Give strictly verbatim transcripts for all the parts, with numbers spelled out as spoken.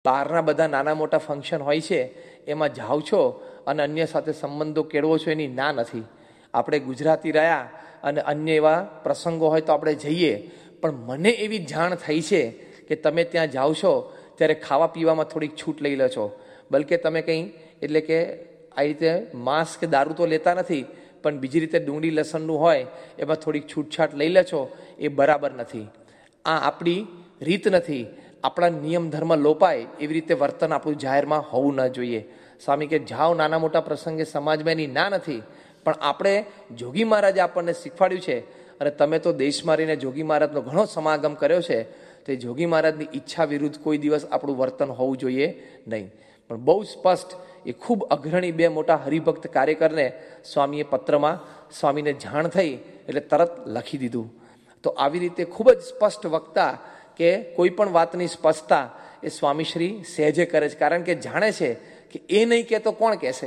બહારના બધા નાના મોટા ફંક્શન હોય છે એમાં જાઓ છો અને અન્ય સાથે સંબંધો કેળવો છો, એની ના નથી. આપણે ગુજરાતી રહ્યા અને અન્ય એવા પ્રસંગો હોય તો આપણે જઈએ, પણ મને એવી જાણ થઈ છે કે તમે ત્યાં જાઓ છો ત્યારે ખાવા પીવામાં થોડીક છૂટ લઈ લો છો. બલકે તમે કંઈ એટલે કે આ રીતે માંસ કે દારૂ તો લેતા નથી, પણ બીજી રીતે ડુંગળી લસણનું હોય એમાં થોડીક છૂટછાટ લઈ લે છો, એ બરાબર નથી. આ આપણી રીત નથી. આપણા નિયમ ધર્મ લોપાય એવી રીતે વર્તન આપણું જાહેરમાં હોવું ન જોઈએ. સ્વામી કે જાઓ નાના મોટા પ્રસંગે સમાજમાં એની ના નથી, પણ આપણે જોગી મહારાજે આપણને શીખવાડ્યું છે. અને તમે તો દેશમાં રહીને જોગી મહારાજનો ઘણો સમાગમ કર્યો છે, તો એ જોગી મહારાજની ઈચ્છા વિરુદ્ધ કોઈ દિવસ આપણું વર્તન હોવું જોઈએ નહીં. પણ બહુ સ્પષ્ટ એ ખૂબ અગ્રણી બે મોટા હરિભક્ત કાર્યકરને સ્વામીએ પત્રમાં સ્વામીને જાણ થઈ એટલે તરત લખી દીધું. તો આવી રીતે ખૂબ જ સ્પષ્ટ વક્તા કે કોઈ પણ વાતની સ્પષ્ટતા એ સ્વામીશ્રી સહેજે કરે છે, કારણ કે જાણે છે કે એ નહીં કહે તો કોણ કહેશે.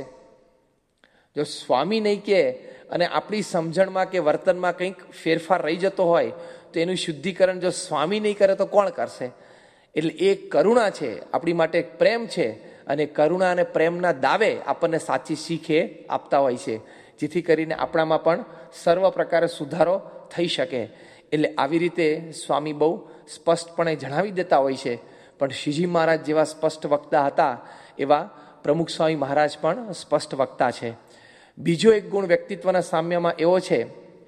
જો સ્વામી નહીં કહે અને આપણી સમજણમાં કે વર્તનમાં કંઈક ફેરફાર રહી જતો હોય તો એનું શુદ્ધિકરણ જો સ્વામી નહીં કરે તો કોણ કરશે. એટલે એ કરુણા છે, આપણી માટે પ્રેમ છે, અને કરુણા અને પ્રેમના દાવે આપણને સાચી શીખ એ આપતા હોય છે, જેથી કરીને આપણામાં પણ સર્વ પ્રકારે સુધારો થઈ શકે. એટલે આવી રીતે સ્વામી બહુ સ્પષ્ટપણે જણાવી દેતા હોય છે. પણ શ્રીજી મહારાજ જેવા સ્પષ્ટ વક્તા હતા એવા પ્રમુખ સ્વામી મહારાજ પણ સ્પષ્ટ વક્તા છે. બીજો એક ગુણ વ્યક્તિત્વના સામ્યમાં એવો છે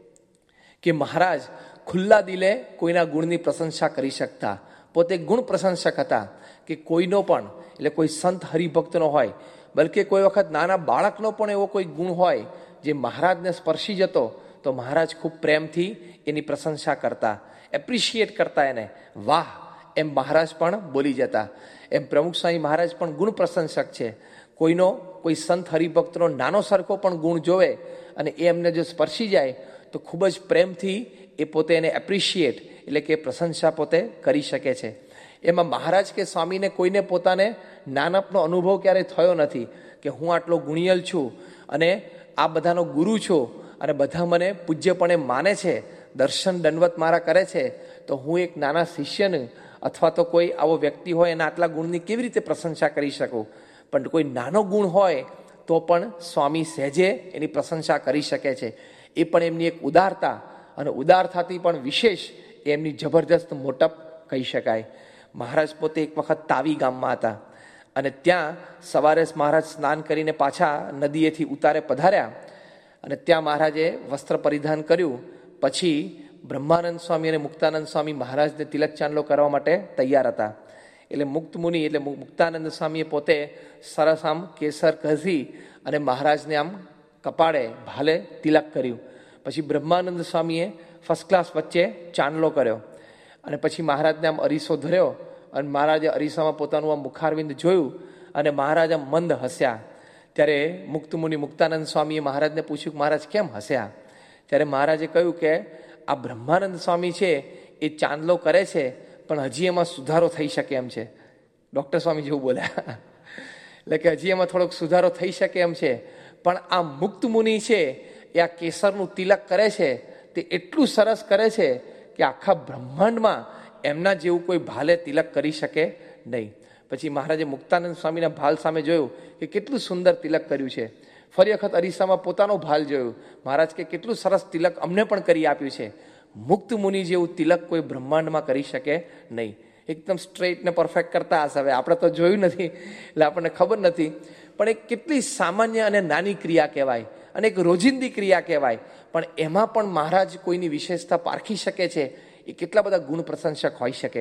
કે મહારાજ ખુલ્લા દિલે કોઈના ગુણની પ્રશંસા કરી શકતા. પોતે ગુણ પ્રશંસક હતા કે કોઈનો પણ એટલે કોઈ સંત હરિભક્તનો હોય, બલકે કોઈ વખત નાના બાળકનો પણ એવો કોઈ ગુણ હોય જે મહારાજને સ્પર્શી જતો તો મહારાજ ખૂબ પ્રેમથી એની પ્રશંસા કરતા, એપ્રિશિએટ કરતા, એને વાહ એમ મહારાજ પણ બોલી જતા. એમ પ્રમુખ સ્વામી મહારાજ પણ ગુણ પ્રશંસક છે. કોઈનો કોઈ સંત હરિભક્તનો નાનો સરખો પણ ગુણ જોવે અને એ એમને જો સ્પર્શી જાય તો ખૂબ જ પ્રેમથી એ પોતે એને એપ્રિશિએટ એટલે કે પ્રશંસા પોતે કરી શકે છે. એમાં મહારાજ કે સ્વામીને કોઈને પોતાને નાનપનો અનુભવ ક્યારેય થયો નથી કે હું આટલો ગુણિયલ છું અને આ બધાનો ગુરુ છું અને બધા મને પૂજ્યપણે માને છે, દર્શન દંડવત મારા કરે છે, તો હું એક નાના શિષ્યને અથવા તો કોઈ આવો વ્યક્તિ હોય એના આટલા ગુણની કેવી રીતે પ્રશંસા કરી શકું. પણ કોઈ નાનો ગુણ હોય તો પણ સ્વામી સહેજે એની પ્રશંસા કરી શકે છે. એ પણ એમની એક ઉદારતા, અને ઉદારતાથી પણ વિશેષ એમની જબરદસ્ત મોટપ કહી શકાય. મહારાજ પોતે એક વખત તાવી ગામમાં હતા અને ત્યાં સવારે મહારાજ સ્નાન કરીને પાછા નદીએથી ઉતારે પધાર્યા અને ત્યાં મહારાજે વસ્ત્ર પરિધાન કર્યું. પછી બ્રહ્માનંદ સ્વામી અને મુક્તાનંદ સ્વામી મહારાજને તિલક ચાંદલો કરવા માટે તૈયાર હતા. એટલે મુક્ત મુનિ એટલે મુક્તાનંદ સ્વામીએ પોતે સરસ આમ કેસર ઘસી અને મહારાજને આમ કપાળે ભાલે તિલક કર્યું. પછી બ્રહ્માનંદ સ્વામીએ ફર્સ્ટ ક્લાસ વચ્ચે ચાંદલો કર્યો અને પછી મહારાજને આમ અરીસો ધર્યો અને મહારાજે અરીસામાં પોતાનું આમ મુખારવિંદ જોયું અને મહારાજ આમ મંદ હસ્યા. ત્યારે મુક્ત મુનિ મુક્તાનંદ સ્વામીએ મહારાજને પૂછ્યું કે મહારાજ કેમ હસ્યા? ત્યારે મહારાજે કહ્યું કે આ બ્રહ્માનંદ સ્વામી છે એ ચાંદલો કરે છે પણ હજી એમાં સુધારો થઈ શકે એમ છે. ડૉક્ટર સ્વામી જેવું બોલ્યા એટલે કે હજી એમાં થોડોક સુધારો થઈ શકે એમ છે. પણ આ મુક્ત મુનિ છે એ આ કેસરનું તિલક કરે છે તે એટલું સરસ કરે છે કે આખા બ્રહ્માંડમાં એમના જેવું કોઈ ભાલે તિલક કરી શકે નહીં. પછી મહારાજે મુક્તાનંદ સ્વામીના ભાલ સામે જોયું કે કેટલું સુંદર તિલક કર્યું છે. ફરી વખત અરીસામાં પોતાનો ભાલ જોયું. મહારાજ કે કેટલું સરસ તિલક અમને પણ કરી આપ્યું છે. મુક્ત મુનિ જેવું તિલક કોઈ બ્રહ્માંડમાં કરી શકે નહીં. એકદમ સ્ટ્રેટ ને પરફેક્ટ કરતા હશે. હવે આપણે તો જોયું નથી એટલે આપણને ખબર નથી, પણ એ કેટલી સામાન્ય અને નાની ક્રિયા કહેવાય અને એક રોજિંદી ક્રિયા કહેવાય, પણ એમાં પણ મહારાજ કોઈની વિશેષતા પારખી શકે છે. એ કેટલા બધા ગુણ પ્રશંસક હોઈ શકે.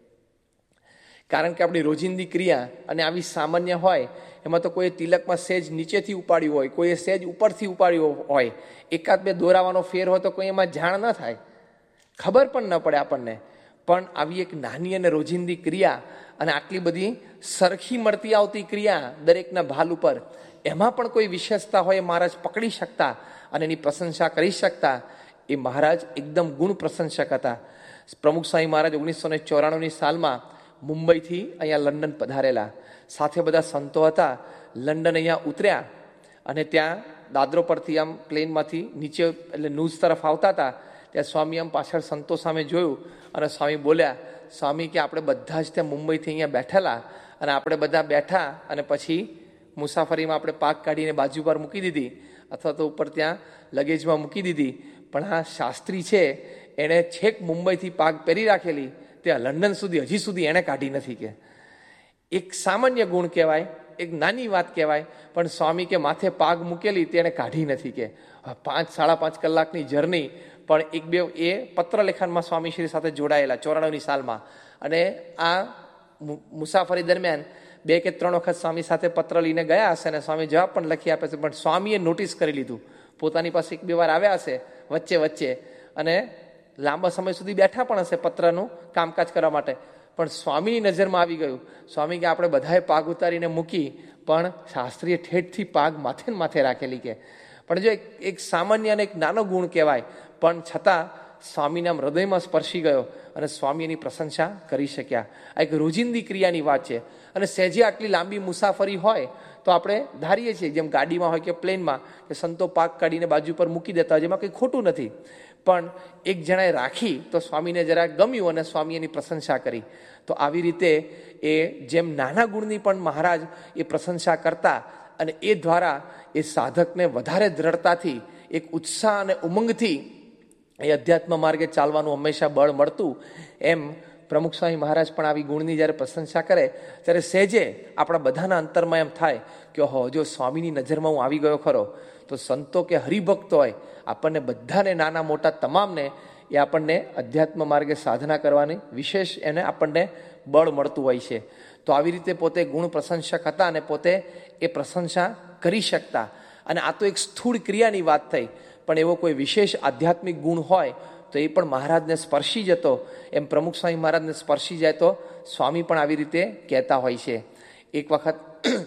કારણ કે આપણી રોજિંદી ક્રિયા અને આવી સામાન્ય હોય એમાં તો કોઈ તિલકમાં સેજ નીચેથી ઉપાડ્યું હોય, કોઈએ સેજ ઉપરથી ઉપાડ્યું હોય, એકાદ બે દોરાવાનો ફેર હોય તો કોઈ એમાં જાણ ન થાય, ખબર પણ ન પડે આપણને. પણ આવી એક નાની અને રોજિંદી ક્રિયા અને આટલી બધી સરખી મળતી આવતી ક્રિયા દરેકના ભાલ ઉપર, એમાં પણ કોઈ વિશેષતા હોય એ મહારાજ પકડી શકતા અને એની પ્રશંસા કરી શકતા. એ મહારાજ એકદમ ગુણ પ્રશંસક હતા. પ્રમુખ સ્વામી મહારાજ ઓગણીસો ને ચોરાણુંની સાલમાં મુંબઈથી અહીંયા લંડન પધારેલા. સાથે બધા સંતો હતા. લંડન અહીંયા ઉતર્યા અને ત્યાં દાદરો પરથી આમ પ્લેનમાંથી નીચે એટલે ન્યૂઝ તરફ આવતા હતા. ત્યાં સ્વામી આમ પાછળ સંતો સામે જોયું અને સ્વામી બોલ્યા, સ્વામી કે આપણે બધા જ ત્યાં મુંબઈથી અહીંયા બેઠેલા અને આપણે બધા બેઠા અને પછી મુસાફરીમાં આપણે પાક કાઢીને બાજુ પર મૂકી દીધી અથવા તો ઉપર ત્યાં લગેજમાં મૂકી દીધી. પણ આ શાસ્ત્રી છે એણે છેક મુંબઈથી પાક પહેરી રાખેલી, ત્યાં લંડન સુધી હજી સુધી એણે કાઢી નથી. કે એક સામાન્ય ગુણ કહેવાય, એક નાની વાત કહેવાય, પણ સ્વામી કે માથે પાગ મૂકેલી તેણે કાઢી નથી. કે પાંચ સાડા પાંચ કલાકની જર્ની પણ એક બે એ પત્ર લેખનમાં સ્વામીશ્રી સાથે જોડાયેલા ચોરાણુંની સાલમાં, અને આ મુસાફરી દરમિયાન બે કે ત્રણ વખત સ્વામી સાથે પત્ર લઈને ગયા હશે અને સ્વામી જવાબ પણ લખી આપે છે. પણ સ્વામીએ નોટિસ કરી લીધું, પોતાની પાસે એક બે વાર આવ્યા હશે વચ્ચે વચ્ચે અને લાંબા સમય સુધી બેઠા પણ હશે પત્રનું કામકાજ કરવા માટે, પણ સ્વામીની નજરમાં આવી ગયું. સ્વામી કે આપણે બધાએ પાગ ઉતારીને મૂકી, પણ શાસ્ત્રીએ ઠેઠથી પાગ માથે ને માથે રાખેલી. કે પણ જો એક એક સામાન્ય અને એક નાનો ગુણ કહેવાય, પણ છતાં સ્વામીના હૃદયમાં સ્પર્શી ગયો અને સ્વામી એની પ્રશંસા કરી શક્યા. આ એક રોજિંદી ક્રિયાની વાત છે. અને સહેજે આટલી લાંબી મુસાફરી હોય તો આપણે ધારીએ છીએ, જેમ ગાડીમાં હોય કે પ્લેનમાં, કે સંતો પાક કાઢીને બાજુ પર મૂકી દેતા હોય, જેમાં કંઈ ખોટું નથી. પણ એક જણાએ રાખી તો સ્વામીને જરા ગમ્યું અને સ્વામી એની પ્રશંસા કરી. તો આવી રીતે એ જેમ નાના ગુણની પણ મહારાજ એ પ્રશંસા કરતા, અને એ દ્વારા એ સાધકને વધારે દ્રઢતાથી, એક ઉત્સાહ અને ઉમંગથી એ અધ્યાત્મ માર્ગે ચાલવાનું હંમેશા બળ મળતું. એમ પ્રમુખ સ્વામી મહારાજ પણ આવી ગુણની જ્યારે પ્રશંસા કરે ત્યારે સહેજે આપણા બધાના અંતરમાં એમ થાય કે હો, જો સ્વામીની નજરમાં હું આવી ગયો ખરો. તો સંતો કે હરિભક્ત હોય, આપણને બધાને, નાના મોટા તમામને, એ આપણને અધ્યાત્મ માર્ગે સાધના કરવાની વિશેષ એને આપણને બળ મળતું હોય છે. તો આવી રીતે પોતે ગુણ પ્રશંસક હતા અને પોતે એ પ્રશંસા કરી શકતા. અને આ તો એક સ્થૂળ ક્રિયાની વાત થઈ, પણ એવો કોઈ વિશેષ આધ્યાત્મિક ગુણ હોય તો એ પણ મહારાજને સ્પર્શી જતો. એમ પ્રમુખ સ્વામી મહારાજને સ્પર્શી જાય તો સ્વામી પણ આવી રીતે કહેતા હોય છે. એક વખત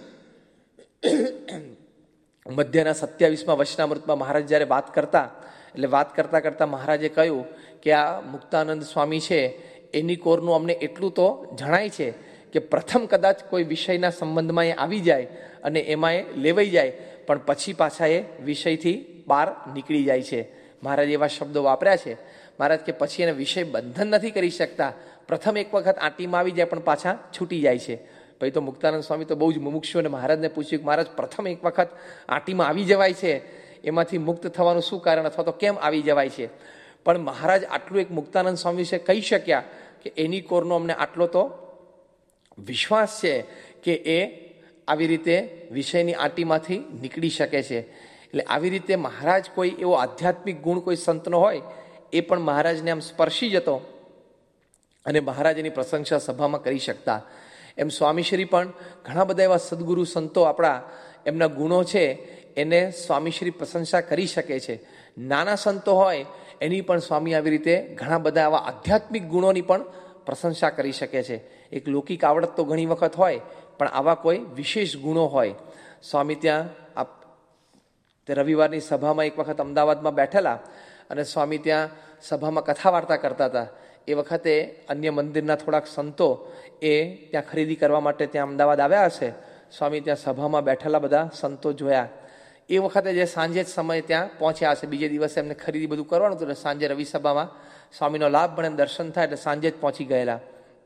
મધ્યના સત્યાવીસમાં વચનામૃતમાં મહારાજ જ્યારે વાત કરતા, એટલે વાત કરતાં કરતાં મહારાજે કહ્યું કે આ મુક્તાનંદ સ્વામી છે એની કોરનું અમને એટલું તો જણાય છે કે પ્રથમ કદાચ કોઈ વિષયના સંબંધમાં એ આવી જાય અને એમાં એ લેવાઈ જાય, પણ પછી પાછા એ વિષયથી બહાર નીકળી જાય છે. મહારાજ એવા શબ્દો વાપર્યા છે. મહારાજ કે પછી એને વિષય બંધન નથી કરી શકતા, પ્રથમ એક વખત આંટીમાં આવી જાય પણ પાછા છૂટી જાય છે. પછી તો મુક્તાનંદ સ્વામી તો બહુ જ મુમુક્ષુ અને મહારાજને પૂછ્યું કે મહારાજ પ્રથમ એક વખત આંટીમાં આવી જવાય છે, એમાંથી મુક્ત થવાનું શું કારણ, અથવા તો કેમ આવી જવાય છે? પણ મહારાજ આટલું એક મુક્તાનંદ સ્વામી વિશે કહી શક્યા કે એની કોરનો અમને આટલો તો વિશ્વાસ છે કે એ આવી રીતે વિષયની આંટીમાંથી નીકળી શકે છે. એટલે આવી રીતે મહારાજ કોઈ એવો આધ્યાત્મિક ગુણ કોઈ સંતનો હોય, એ પણ મહારાજને આમ સ્પર્શી જતો અને મહારાજ એની પ્રશંસા સભામાં કરી શકતા. એમ સ્વામીશ્રી પણ ઘણા બધા એવા સદગુરુ સંતો આપણા, એમના ગુણો છે એને સ્વામીશ્રી પ્રશંસા કરી શકે છે. નાના સંતો હોય એની પણ સ્વામી આવી રીતે ઘણા બધા આવા આધ્યાત્મિક ગુણોની પણ પ્રશંસા કરી શકે છે. એક લૌકિક આવડત તો ઘણી વખત હોય, પણ આવા કોઈ વિશેષ ગુણો હોય. સ્વામી ત્યાં આપ તે રવિવારની સભામાં એક વખત અમદાવાદમાં બેઠેલા અને સ્વામી ત્યાં સભામાં કથા વાર્તા કરતા હતા. એ વખતે અન્ય મંદિરના થોડાક સંતો એ ત્યાં ખરીદી કરવા માટે ત્યાં અમદાવાદ આવ્યા હશે. સ્વામી ત્યાં સભામાં બેઠેલા બધા સંતો જોયા. એ વખતે જે સાંજે જ સમય ત્યાં પહોંચ્યા હશે, બીજે દિવસે એમને ખરીદી બધું કરવાનું હતું, એટલે સાંજે રવિ સભામાં સ્વામીનો લાભ મળે, દર્શન થાય, એટલે સાંજે જ પહોંચી ગયેલા.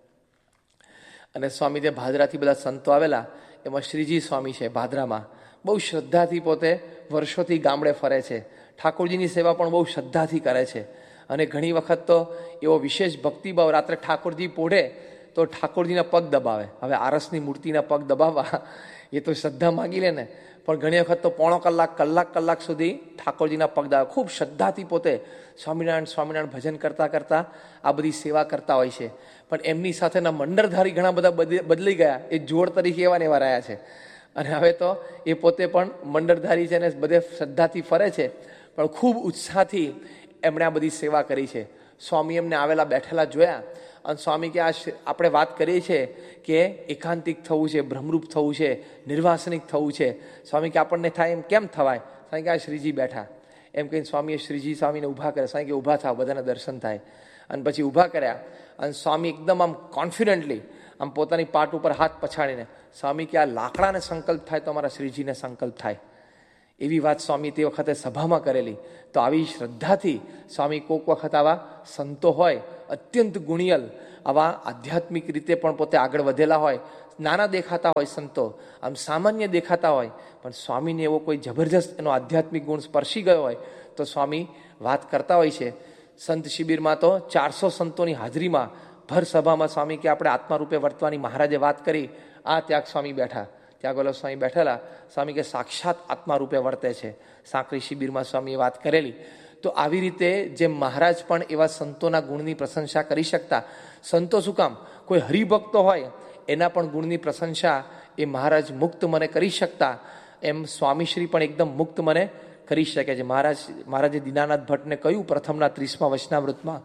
અને સ્વામી ત્યાં ભાદરાથી બધા સંતો આવેલા. એમાં શ્રીજી સ્વામી છે ભાદરામાં, બહુ શ્રદ્ધાથી પોતે વર્ષોથી ગામડે ફરે છે. ઠાકોરજીની સેવા પણ બહુ શ્રદ્ધાથી કરે છે. અને ઘણી વખત તો એવો વિશેષ ભક્તિભાવ, રાત્રે ઠાકોરજી પોઢે તો ઠાકોરજીના પગ દબાવે. હવે આરસની મૂર્તિના પગ દબાવવા એ તો શ્રદ્ધા માગી લે ને, પણ ઘણી વખત તો પોણો કલાક કલાક કલાક સુધી ઠાકોરજીના પગ દબાવે. ખૂબ શ્રદ્ધાથી પોતે સ્વામિનારાયણ સ્વામિનારાયણ ભજન કરતાં કરતાં આ બધી સેવા કરતા હોય છે. પણ એમની સાથેના મંડળધારી ઘણા બધા બદલી ગયા, એ જોડ તરીકે એવા ને એવા રહ્યા છે. અને હવે તો એ પોતે પણ મંડળધારી છે ને બધે શ્રદ્ધાથી ફરે છે, પણ ખૂબ ઉત્સાહથી એમણે આ બધી સેવા કરી છે. સ્વામી એમને આવેલા બેઠેલા જોયા અને સ્વામી કે આ આપણે વાત કરીએ છીએ કે એકાંતિક થવું છે, ભ્રમરૂપ થવું છે, નિર્વાસનિક થવું છે. સ્વામી કે આપણને થાય એમ કેમ થવાય? સ્વામી કે આ શ્રીજી બેઠા એમ કહીને સ્વામીએ શ્રીજી સ્વામીને ઊભા કર્યા. સ્વામી કે ઊભા થાવ, બધાને દર્શન થાય. અને પછી ઊભા કર્યા અને સ્વામી એકદમ આમ કોન્ફિડન્ટલી આમ પોતાની પાટ ઉપર હાથ પછાડીને સ્વામી કે આ લાકડાને સંકલ્પ થાય તો અમારા શ્રીજીને સંકલ્પ થાય, એવી વાત સ્વામી તે વખતે સભામાં કરેલી. તો આવી શ્રદ્ધાથી સ્વામી કોઈક વખત આવા સંતો હોય અત્યંત ગુણિયલ, આવા આધ્યાત્મિક રીતે પણ પોતે આગળ વધેલા હોય, નાના દેખાતા હોય સંતો, આમ સામાન્ય દેખાતા હોય, પણ સ્વામીને એવો કોઈ જબરજસ્ત એનો આધ્યાત્મિક ગુણ સ્પર્શી ગયો હોય તો સ્વામી વાત કરતા હોય છે. સંત શિબિરમાં તો ચારસો સંતોની હાજરીમાં ભર સભામાં સ્વામી કે આપણે આત્મારૂપે વર્તવાની મહારાજે વાત કરી. આ ત્યાગ સ્વામી બેઠા, ત્યાં ગોલો સ્વામી બેઠેલા, સ્વામી કે સાક્ષાત આત્મારૂપે વર્તે છે. સાંકરી શિબિરમાં સ્વામીએ વાત કરેલી. તો આવી રીતે જેમ મહારાજ પણ એવા સંતોના ગુણની પ્રશંસા કરી શકતા, સંતો શું કામ, કોઈ હરિભક્તો હોય એના પણ ગુણની પ્રશંસા એ મહારાજ મુક્ત મને કરી શકતા, એમ સ્વામીશ્રી પણ એકદમ મુક્ત મને કરી શકે છે. મહારાજ મહારાજે દીનાનાથ ભટ્ટને કહ્યું પ્રથમના ત્રીસમાં વચનામૃતમાં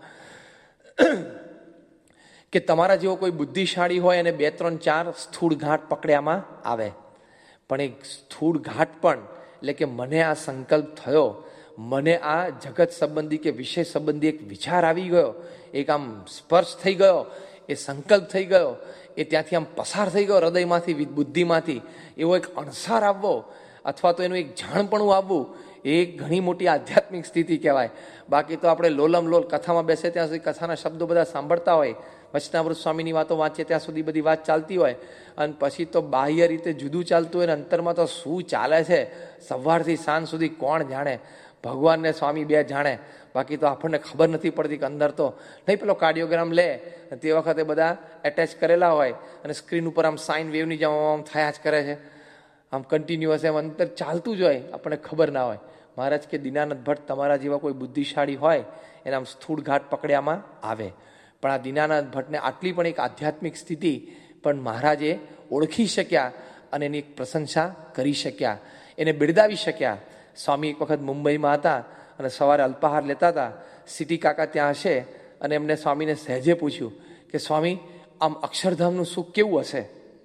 કે તમારા જેવો કોઈ બુદ્ધિશાળી હોય અને બે ત્રણ ચાર સ્થૂળ ઘાટ પકડ્યામાં આવે, પણ એક સ્થૂળ ઘાટ પણ એટલે કે મને આ સંકલ્પ થયો, મને આ જગત સંબંધી કે વિષય સંબંધી એક વિચાર આવી ગયો, એક આમ સ્પર્શ થઈ ગયો, એ સંકલ્પ થઈ ગયો, એ ત્યાંથી આમ પસાર થઈ ગયો હૃદયમાંથી, બુદ્ધિમાંથી, એવો એક અણસાર આવવો અથવા તો એનું એક જાણપણું આવવું, એ ઘણી મોટી આધ્યાત્મિક સ્થિતિ કહેવાય. બાકી તો આપણે લોલમ લોલ કથામાં બેસે ત્યાં સુધી કથાના શબ્દો બધા સાંભળતા હોય, વચનામૃત સ્વામીની વાતો વાંચીએ ત્યાં સુધી બધી વાત ચાલતી હોય, અને પછી તો બાહ્ય રીતે જુદું ચાલતું હોય ને અંતરમાં તો શું ચાલે છે સવારથી સાંજ સુધી કોણ જાણે, ભગવાનને સ્વામી બે જાણે. બાકી તો આપણને ખબર નથી પડતી કે અંદર તો નહીં. પેલો કાર્ડિયોગ્રામ લે તે વખતે બધા એટેચ કરેલા હોય અને સ્ક્રીન ઉપર આમ સાઇન વેવની જેમ આમ થયા જ કરે છે, આમ કન્ટિન્યુઅસ એમ અંતર ચાલતું જ હોય, આપણને ખબર ના હોય. મહારાજ કે દીનાનાથ ભટ્ટ તમારા જેવા કોઈ બુદ્ધિશાળી હોય એને આમ સ્થૂળ ઘાટ પકડ્યામાં આવે. પણ આ દીનાનાથ ભટ્ટને આટલી પણ એક આધ્યાત્મિક સ્થિતિ પણ મહારાજે ઓળખી શક્યા અને એની એક પ્રશંસા કરી શક્યા, એને બિરદાવી શક્યા. સ્વામી એક વખત મુંબઈમાં હતા અને સવારે અલ્પાહાર લેતા હતા. સિટી કાકા ત્યાં હશે અને એમને સ્વામીને સહેજે પૂછ્યું કે સ્વામી આમ અક્ષરધામનું સુખ કેવું હશે?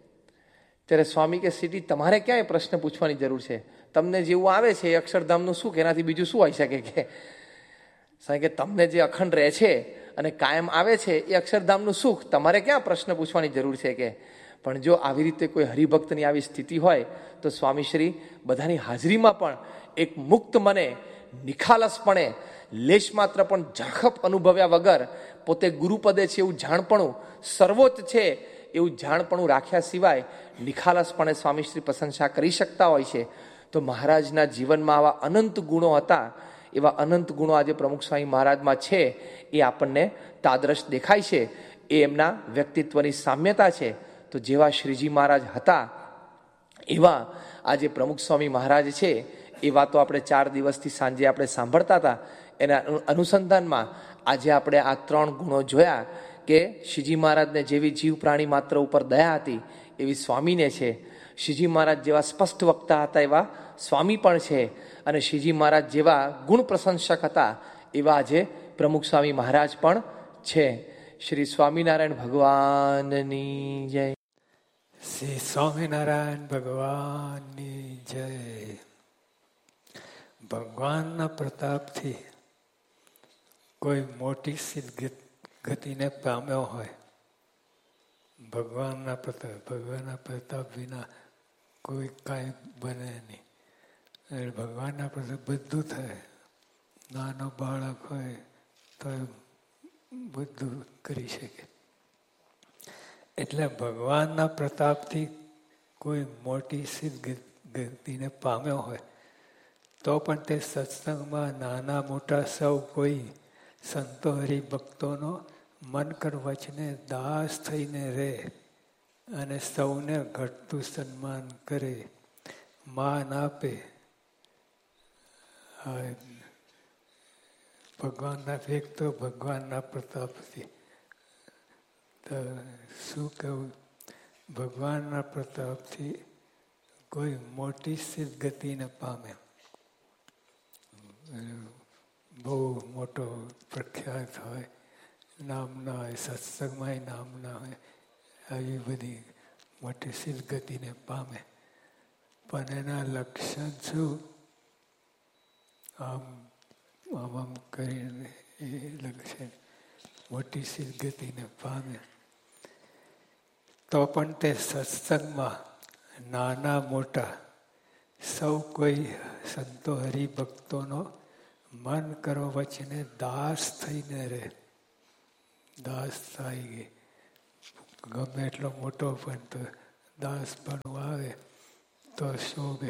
ત્યારે સ્વામી કે સિટી તમારે ક્યાંય પ્રશ્ન પૂછવાની જરૂર છે, તમને જેવું આવે છે એ અક્ષરધામનું સુખ, એનાથી બીજું શું હોઈ શકે? કે સ્વામી કે તમને જે અખંડ રહે છે અને કાયમ આવે છે એ અક્ષરધામનું સુખ, તમારે ક્યાં પ્રશ્ન પૂછવાની જરૂર છે? કે પણ જો આવી રીતે કોઈ હરિભક્તની આવી સ્થિતિ હોય તો સ્વામીશ્રી બધાની હાજરીમાં પણ એક મુક્ત મને નિખાલસપણે લેશ માત્ર પણ ઝાંખપ અનુભવ્યા વગર પોતે ગુરુપદે છે એવું જાણપણું, સર્વોચ્ચ છે એવું જાણપણું રાખ્યા સિવાય નિખાલસપણે સ્વામીશ્રી પ્રશંસા કરી શકતા હોય છે. તો મહારાજના જીવનમાં આવા અનંત ગુણો હતા, એવા અનંત ગુણો આજે પ્રમુખ સ્વામી મહારાજમાં છે. એ આપણને તાદ્રશ દેખાય છે, એ એમના વ્યક્તિત્વની સામ્યતા છે. તો જેવા શ્રીજી મહારાજ હતા એવા આજે પ્રમુખ સ્વામી મહારાજ છે. એ વાતો આપણે ચાર દિવસથી સાંજે આપણે સાંભળતા હતા. એના અનુસંધાનમાં આજે આપણે આ ત્રણ ગુણો જોયા કે શ્રીજી મહારાજને જેવી જીવ પ્રાણી માત્ર ઉપર દયા હતી એવી સ્વામીને છે. શ્રીજી મહારાજ જેવા સ્પષ્ટ વક્તા હતા એવા સ્વામી પણ છે. અને શ્રીજી મહારાજ જેવા ગુણ પ્રશંસક હતા એવા આજે પ્રમુખ સ્વામી મહારાજ પણ છે. શ્રી સ્વામિનારાયણ ભગવાનની જય. શ્રી સ્વામિનારાયણ ભગવાનની જય. ભગવાનના પ્રતાપથી કોઈ મોટી સિદ્ધ ગતિને પામ્યો હોય, ભગવાનના પ્રતાપ ભગવાનના પ્રતાપ વિના કોઈ કાંઈ બને નહીં. ભગવાનના પ્રતાપ બધું થાય. નાનો બાળક હોય તો બધું કરી શકે. એટલે ભગવાનના પ્રતાપથી કોઈ મોટી સિદ્ધ ગતિને પામ્યો હોય તો પણ તે સત્સંગમાં નાના મોટા સૌ કોઈ સંતો હરિભક્તોનો મન કર વચને દાસ થઈને રહે અને સૌને ઘટતું સન્માન કરે, માન આપે. ભગવાનના એક તો ભગવાનના પ્રતાપથી તો શું કહું, ભગવાનના પ્રતાપથી કોઈ મોટી સિદ્ધ ગતિને પામે, બહુ મોટો પ્રખ્યાત હોય, નામ ના હોય, સત્સંગમાં નામ ના હોય, આવી બધી મોટી સિદ્ધ ગતિને પામે. પણ એના લક્ષણ શું? આમ આમ આમ કરીને એ લક્ષણ મોટી સિદ્ધ ગતિને પામે તો પણ તે સત્સંગમાં નાના મોટા સૌ કોઈ સંતો હરિભક્તોનો મન કરો વચ્ચે દાસ થઈને રહે. દાસ થઈ ગઈ ગમે એટલો મોટો પણ તો દાસપણું આવે તો શોભે.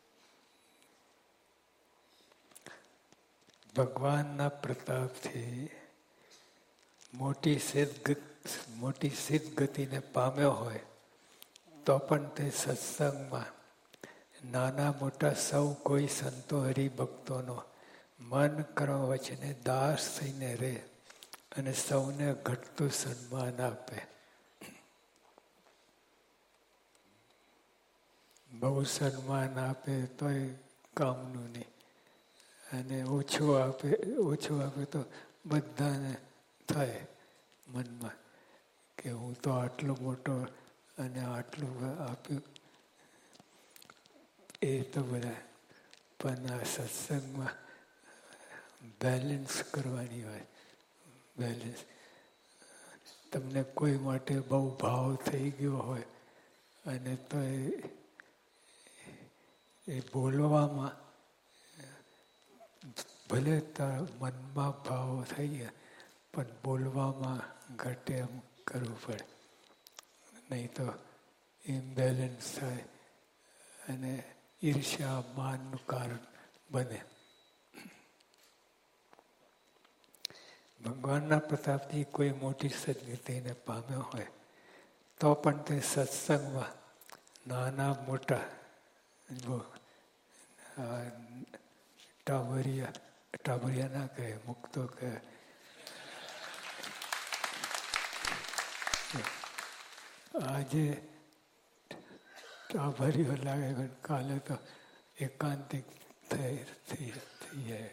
ભગવાનના પ્રતાપથી મોટી સિદ્ધ મોટી સિદ્ધ ગતિને પામ્યો હોય તો પણ તે સત્સંગમાં નાના મોટા સૌ કોઈ સંતો હરિભક્તોનો મન કર્મ વચને દાસ થઈને રહે અને સૌને ઘટતું સન્માન આપે. બહુ સન્માન આપે તોય કામનું નહીં, અને ઓછું આપે ઓછું આપે તો બધાને થાય મનમાં કે હું તો આટલો મોટો અને આટલું આપ્યું. એ તો બધા પણ આ સત્સંગમાં બેલેન્સ કરવાની હોય. બેલેન્સ તમને કોઈ માટે બહુ ભાવ થઈ ગયો હોય અને તો એ એ બોલવામાં ભલે તારા મનમાં ભાવ થઈ ગયા પણ બોલવામાં ઘટે એમ કરવું પડે, નહીં તો ઇમ્બેલેન્સ થાય અને ઈર્ષ્યા માનનું કારણ બને. ભગવાનના પ્રતાપથી કોઈ મોટી સદગતિને પામ્યો હોય તો પણ તે સત્સંગમાં નાના મોટા ટાબરિયા ટાબરિયા ના કહે, મુક્તો કહે, આજે ટાબરિયો લાગે પણ કાલે તો એકાંતિક થઈ થઈ જાય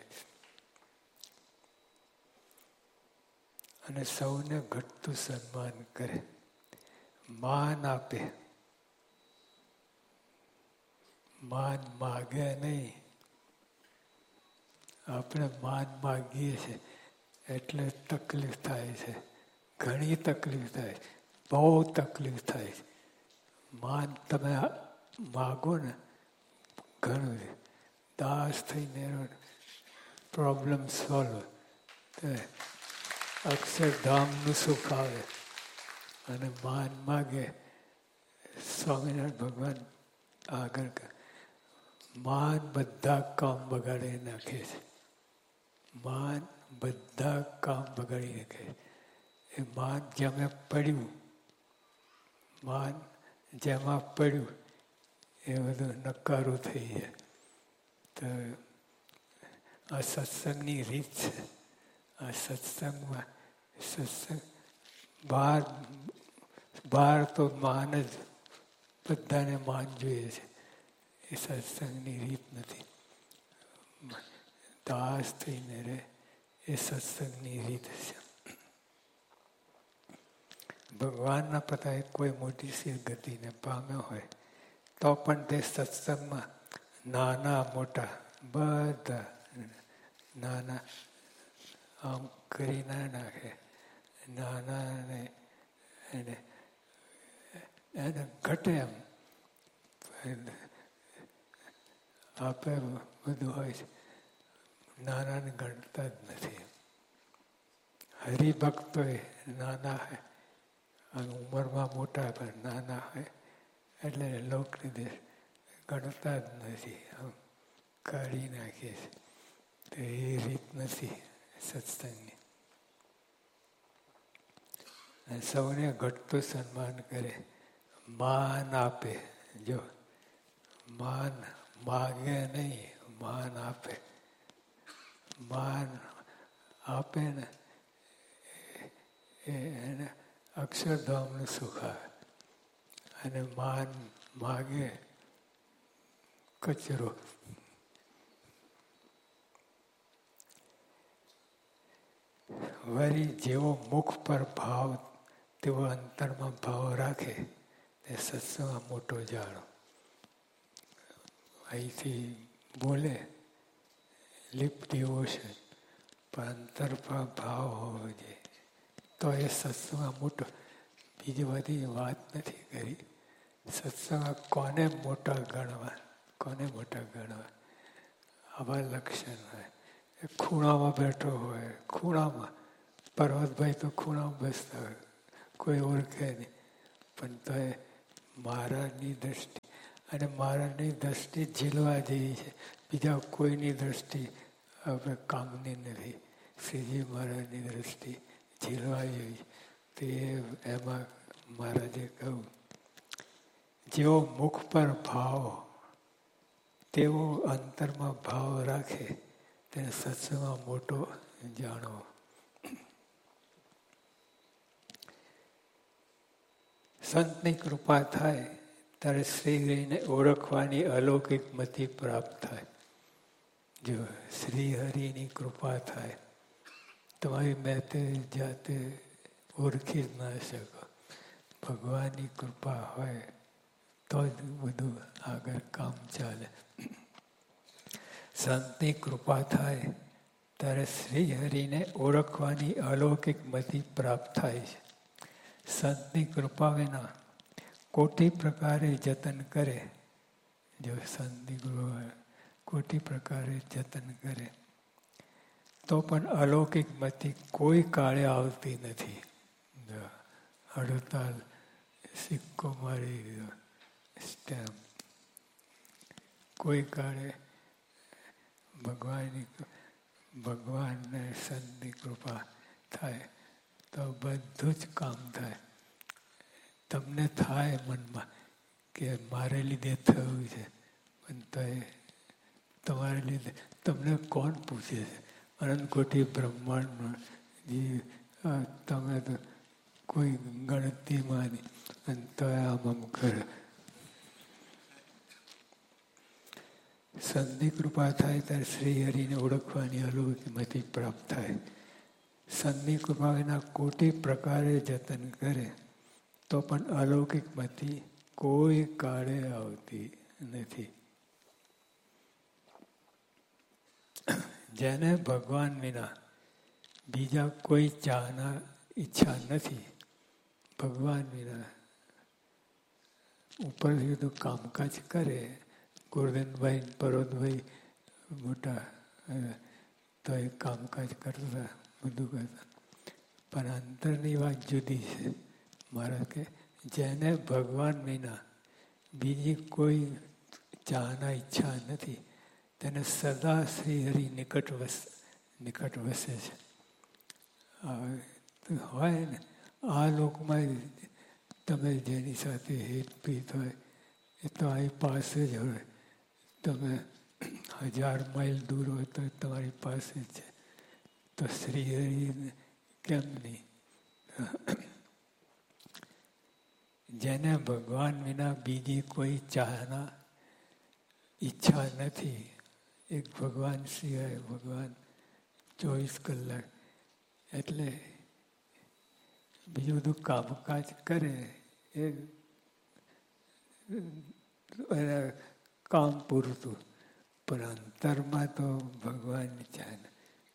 અને સૌને ઘટતું સન્માન કરે, માન આપે. માન માગે નહીં. આપણે માન માગીએ છીએ એટલે તકલીફ થાય છે, ઘણી તકલીફ થાય, બહુ તકલીફ થાય છે. માન તમે માગો ને ઘણું દાસ થઈને પ્રોબ્લેમ સોલ્વ, અક્ષરધામનું સુખ આવે. અને માન માગે સ્વામિનારાયણ ભગવાન આગળ માન બધા કામ બગાડી નાખે છે. માન બધા કામ બગાડી નાખે છે. એ માન જેમાં પડ્યું માન જેમાં પડ્યું એ બધું નકારું થઈ જાય. તો આ સત્સંગની રીત છે. આ સત્સંગમાં સત્સંગ બહાર બહાર તો માન જ, બધાને માન જોઈએ છે. એ સત્સંગની રીત નથી. દાસ થઈને રહે એ સત્સંગની રીત છે. ભગવાનના પતાએ કોઈ મોટી સી ગતિને પામ્યો હોય તો પણ તે સત્સંગમાં નાના મોટા બધા નાના આમ કરી ના નાખે. નાના એને એને ઘટે એમ આપે બધું હોય છે. નાનાને ગણતા જ નથી. હરિભક્તો નાના હોય અને ઉંમરમાં મોટા પણ નાના હોય એટલે લોકને ગણતા જ નથી, આમ કાઢી નાખીએ છે. તો એ રીત નથી સત્સંગની. સૌને ઘટતું સન્માન કરે, માન આપે. જો માન માગે નહીં, માન આપે. માન આપે ને એને અક્ષરધામનું સુખ આવે. અને માન માગે કચરો. વળી જેવો મુખ પર ભાવ તેવો અંતરમાં ભાવ રાખે તે સત્સંગમાં મોટો જાણો. અહીંથી બોલે લિપ ડિવોશન પણ અંતરમાં ભાવ હોવો જોઈએ તો એ સત્સંગમાં મોટો. બીજી બધી વાત નથી કરી. સત્સંગમાં કોને મોટા ગણવા, કોને મોટા ગણવા, આવા લક્ષણ હોય. એ ખૂણામાં બેઠો હોય, ખૂણામાં પર્વતભાઈ તો ખૂણામાં બેસતા હોય, કોઈ ઓળખે નહીં. પણ તો એ મારાની દ્રષ્ટિ, અને મારાની દ્રષ્ટિ ઝીલવા જેવી છે, બીજા કોઈની દ્રષ્ટિ આપણે કામની નથી. શ્રીજી મહારાજની દ્રષ્ટિ ઝીલવા જેવી. તે એમાં મહારાજે કહ્યું, જેવો મુખ પર ભાવ તેવો અંતરમાં ભાવ રાખે તેને સત્સંગમાં મોટો જાણો. સંતની કૃપા થાય ત્યારે શ્રીહરિને ઓળખવાની અલૌકિક મતિ પ્રાપ્ત થાય. જો શ્રીહરિની કૃપા થાય, તમારી મેતે જાતે ઓળખી જ ના શકો. ભગવાનની કૃપા હોય તો જ બધું આગળ કામ ચાલે. સંતની કૃપા થાય ત્યારે શ્રીહરિને ઓળખવાની અલૌકિક મતિ પ્રાપ્ત થાય છે. સંતની કૃપા વિના કોટી પ્રકારે જતન કરે, જો સંતની કૃપા કોટી પ્રકારે જતન કરે તો પણ અલૌકિક મતિ કોઈ કાળે આવતી નથી. હડતાલ સિક્કો મારી દીધો, સ્ટેમ્પ. કોઈ કાળે ભગવાનની ભગવાનને સંતની કૃપા થાય તો બધું જ કામ થાય. તમને થાય મનમાં કે મારે લીધે થયું છે, પણ તો એ તમારે લીધે તમને કોણ પૂછે છે? અનંત કોટી બ્રહ્માંડમાં તમે તો કોઈ ગણતરીમાં નહીં, અને તો આમ આમ કરે. સંતની કૃપા થાય ત્યારે શ્રીહરિને ઓળખવાની અલૌકિકમતી પ્રાપ્ત થાય. સંતની કૃપા વિના કોટી પ્રકારે જતન કરે તો પણ અલૌકિકમતી કોઈ કાળે આવતી નથી. જેને ભગવાન વિના બીજા કોઈ ચાહના ઈચ્છા નથી, ભગવાન વિના ઉપરથી તો કામકાજ કરે. ગોરધનભાઈ પરોતભાઈ મોટા તો એ કામકાજ કરતા, બધું કરતા, પણ અંતરની વાત જુદી છે. મારા કે જેને ભગવાન વિના બીજી કોઈ ચાહના ઈચ્છા નથી, તેને સદા શ્રીહરિ નિકટ વસ નિકટ વસે છે. હોય ને આ લોકમાં તમે જેની સાથે હેતપીત હોય એ તો અહીં પાસે જ હોય. તમે હજાર માઇલ દૂર હોય તો તમારી પાસે જ છે. તો શ્રીહરિને કેમ નહીં? જેને ભગવાન વિના બીજી કોઈ ચાહના ઈચ્છા નથી, એક ભગવાન સિવાય ભગવાન ચોવીસ કલાક, એટલે બીજું બધું કામકાજ કરે એ કામ પૂરતું, પણ અંતરમાં તો ભગવાનની ચાહના.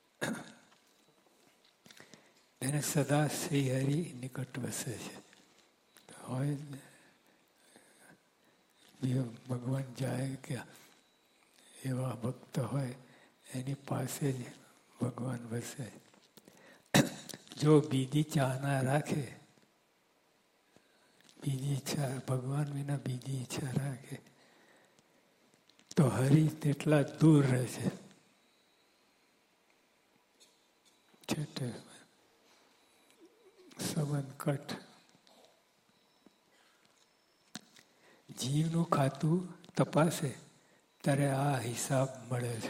એને સદા શ્રીહરિ નિકટ વસે છે. હોય બીજો ભગવાન જાય કે એવા ભક્ત હોય એની પાસે જ ભગવાન વસે. જો બીજી ચાહના રાખે, બીજી ઈચ્છા, ભગવાન વિના બીજી ઈચ્છા રાખે તો હરિ તેટલા દૂર રહે છે. છેટે સંબંધ કટ. જીવનું ખાતું તપાસે ત્યારે આ હિસાબ મળે છે.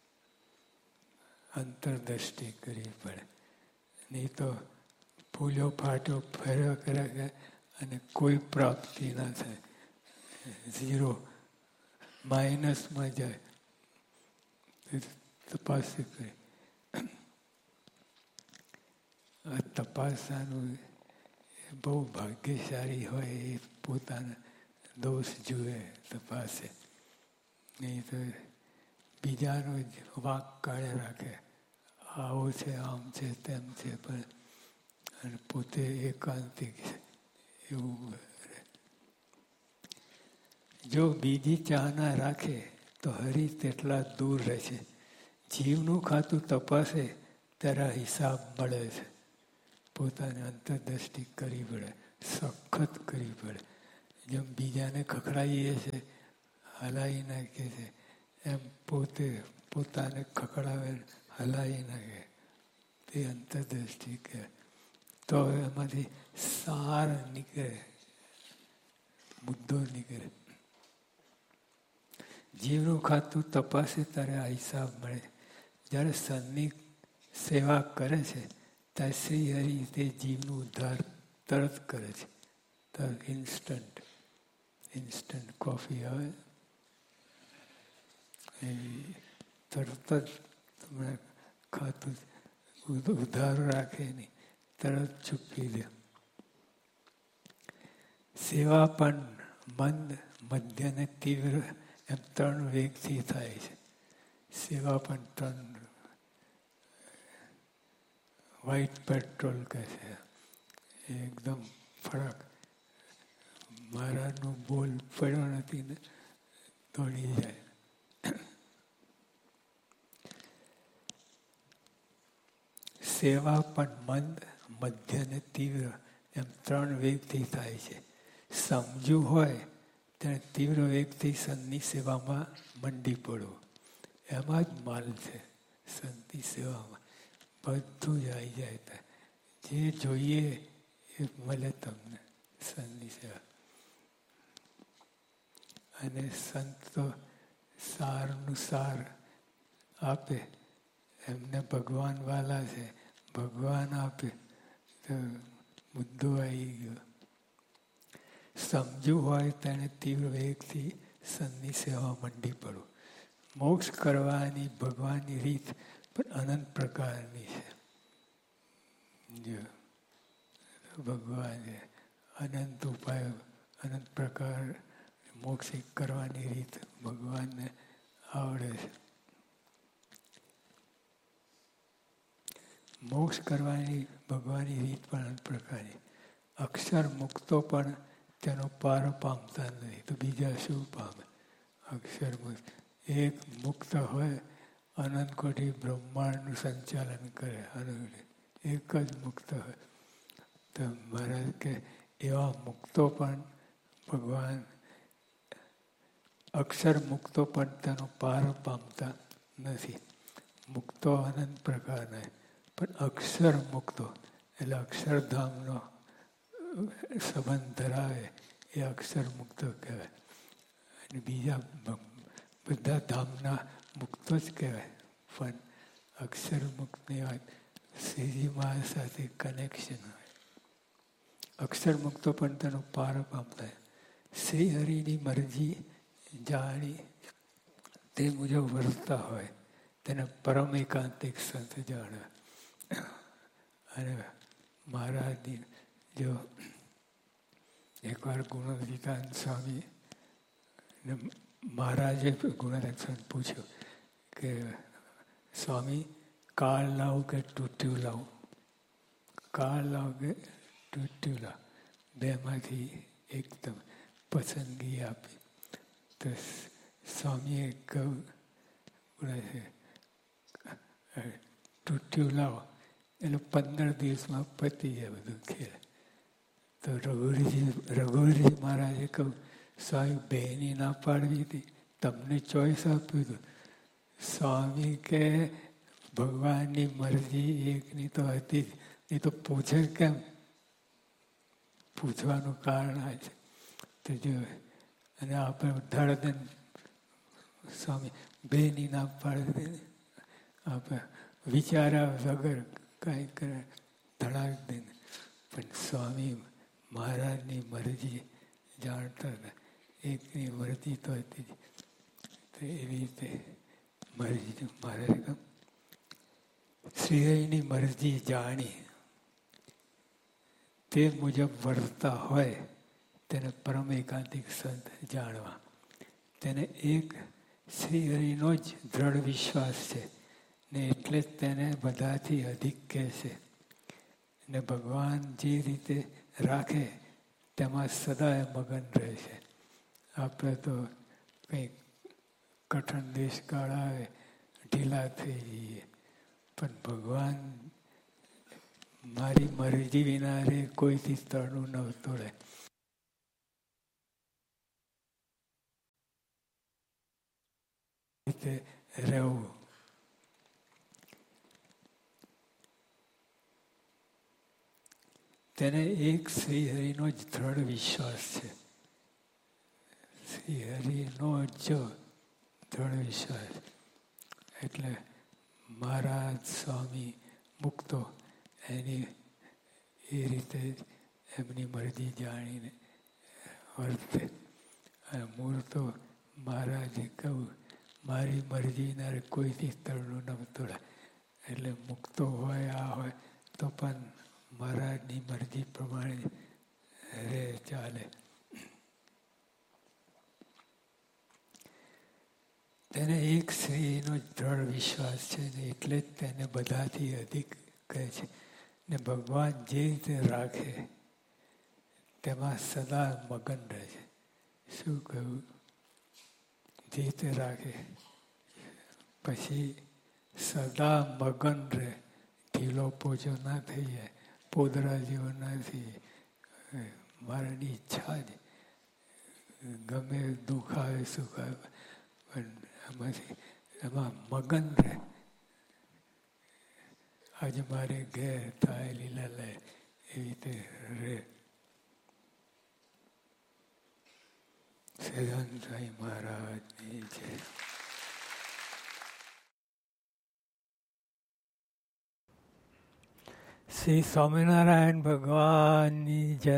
અંતરદ્રષ્ટિ કરવી પડે, નહીં તો ફૂલ્યો ફાટ્યો ફેર્યો કરે અને કોઈ પ્રાપ્તિ ના થાય. ઝીરો માઇનસમાં જાય. તપાસી કરી આ તપાસવાનું બહુ ભાગ્યશાળી હોય એ પોતાના દોષ જુએ, તપાસે. નહીં તો બીજાનો જ વાંક કાઢે રાખે. આવો છે, આમ છે, તેમ છે, પણ અને પોતે એકાંતિક છે એવું. જો બીજી ચાહના રાખે તો હરિ તેટલા દૂર રહે છે. જીવનું ખાતું તપાસે ત્યારે હિસાબ મળે છે. પોતાને અંતરદ્રષ્ટિ કરવી પડે, સખત કરવી પડે. જેમ બીજાને ખખડાવીએ છે, હલાવી નાખીએ છે, એમ પોતે પોતાને ખખડાવે હલાવી નાખે, તે અંતરદ્રષ્ટિ કહે. તો એમાંથી સાર નીકળે, મુદ્દો નીકળે. જીવનું ખાતું તપાસે ત્યારે આ હિસાબ મળે. જ્યારે સનની સેવા કરે છે ત્યારે શ્રી હરિ તે જીવનું ઉદ્ધાર તરત કરે છે. તરત ઇન્સ્ટન્ટ ઇન્સ્ટન્ટ કોફી આવે એ તરત જ તમે ખાતું ઉધાર રાખે નહીં, તરત ચૂકવી દે. સેવા પણ મંદ, મધ્ય અને તીવ્ર એમ ત્રણ વેગથી થાય છે. સેવા પણ ત્રણ, વ્હાઈટ પેટ્રોલ કહે છે, એકદમ ફરક. મહારાજનો બોલ પડ્યો નથી ને દોડી જાય. સેવા પણ મંદ, મધ્ય અને તીવ્ર એમ ત્રણ વેગથી થાય છે. સમજુ હોય ત્યારે તીવ્ર વેગથી સંતની સેવામાં મંડી પડો. એમાં જ માલ છે સંતની સેવામાં, બધું જ આવી જાય. જે જોઈએ એ મળે તમને સંતની સેવા. અને સંત તો સારનું સાર આપે. એમને ભગવાન વાલા છે, ભગવાન આપે તો મુદ્દો આવી ગયો. સમજુ હોય તેને તીવ્ર વેગથી સંતની સેવા મંડી પડો. મોક્ષ કરવાની ભગવાનની રીત પણ અનંત પ્રકારની છે. જો ભગવાન અનંત ઉપાયો, અનંત પ્રકાર મોક્ષ કરવાની રીત ભગવાનને આવડે છે. મોક્ષ કરવાની ભગવાનની રીત પણ અનંત પ્રકારની. અક્ષર મુક્તો પણ તેનો પાર પામતા નથી તો બીજા શું પામે? અક્ષર મુક્ત એક મુક્ત હોય, અનંત કોટી બ્રહ્માંડનું સંચાલન કરે. અનંત એક જ મુક્ત હોય તો મહારાજ કે એવા મુક્તો પણ ભગવાન, અક્ષર મુક્તો પણ તેનો પાર પામતા નથી. મુક્તો અનંત પ્રકારના, પણ અક્ષર મુક્તો એટલે અક્ષરધામનો સંબંધ ધરાવે એ અક્ષર મુક્ત કહેવાય. અને બીજા બધા ધામના મુક્તો જ કહેવાય. પણ અક્ષર મુક્તની વાત શ્રીજી મહારાજ સાથે કનેક્શન હોય. અક્ષર મુક્તો પણ તેનો પાર પામતા. શ્રી હરિની મરજી જાણી તે મુજબ વર્તતા હોય તેને પરમ એકાંતિક સંત જાણે. અને મહારાજની જો એકવાર ગુણવંતિકાનંદ સ્વામી મહારાજે ગુણવંતિકાનંદ સ્વામી પૂછ્યું કે સ્વામી કાળ લાવું કે તૂટ્યું લાવું? કાળ લાવું કે તૂટ્યું લાવું? બેમાંથી એકદમ પસંદગી આપી તો સ્વામીએ કહ્યું તૂટ્યું લાવો એટલે પંદર દિવસમાં પતી જાય બધું ખેલ. તો રઘુવીરજી રઘુવીરજી મહારાજે કહ્યું સ્વામી બહેની ના પાડવી હતી, તમને ચોઈસ આપ્યું હતું. સ્વામી કે ભગવાનની મરજી એકની તો હતી જ, એ તો પૂછે કેમ? પૂછવાનું કારણ આ છે. તો જો અને આપણે ધડદન સ્વામી બેની ના પાડી દે, આપણે વિચાર્યા વગર કાંઈ કરે ધડાક દે. પણ સ્વામી મહારાજની મરજી જાણતા હતા, એકની મરજી તો હતી જ. તો એવી રીતે મરજી મહારાજ શ્રીહરિની મરજી જાણી તે મુજબ વર્તતા હોય તેને પરમ એકાંતિક સંત જાણવા. તેને એક શ્રીહરિનો જ દ્રઢ વિશ્વાસ છે ને એટલે જ તેને બધાથી અધિક કહે છે. ને ભગવાન જે રીતે રાખે તેમાં સદાય મગન રહે છે. આપણે તો કંઈક કઠણ દેશકાળ આવે ઢીલા થઈ જઈએ, પણ ભગવાન મારી મરજી વિના રે કોઈથી તળનું ન તોડે. રીતે રહેવું. તેને એક શ્રીહરિનો જ દ્રઢ વિશ્વાસ છે. શ્રીહરિનો જ દ્રઢ વિશ્વાસ. એટલે મહારાજ, સ્વામી, મુક્તો એની એ રીતે એમની મરજી જાણીને વર્તે. અને મૂળ તો મહારાજે કહ્યું, મારી મરજીના કોઈથી તરણું ન તોડાય. એટલે મુક્તો હોય આ હોય તો પણ મહારાજની મરજી પ્રમાણે રે ચાલે. તેને એક શ્રીનો દ્રઢ વિશ્વાસ છે ને એટલે જ તેને બધાથી અધિક કહે છે. ને ભગવાન જે રીતે રાખે તેમાં સદા મગન રહે છે. શું કહ્યું? જે રીતે રાખે પછી સદા મગન રહે. ઢીલો પોચો ના થઈ જાય, પોદરા જેવો ના થઈ જાય. મારાની ઈચ્છા જ ગમે દુઃખ આવે સુખ આવે પણ એમાંથી એમાં મગન રહે. આજે મારે ઘેર થાય લીલા લે એવી રીતે રહે. સદાનંદ સ્વામી મહારાજની જય. શ્રી સ્વામિનારાયણ ભગવાનની જય.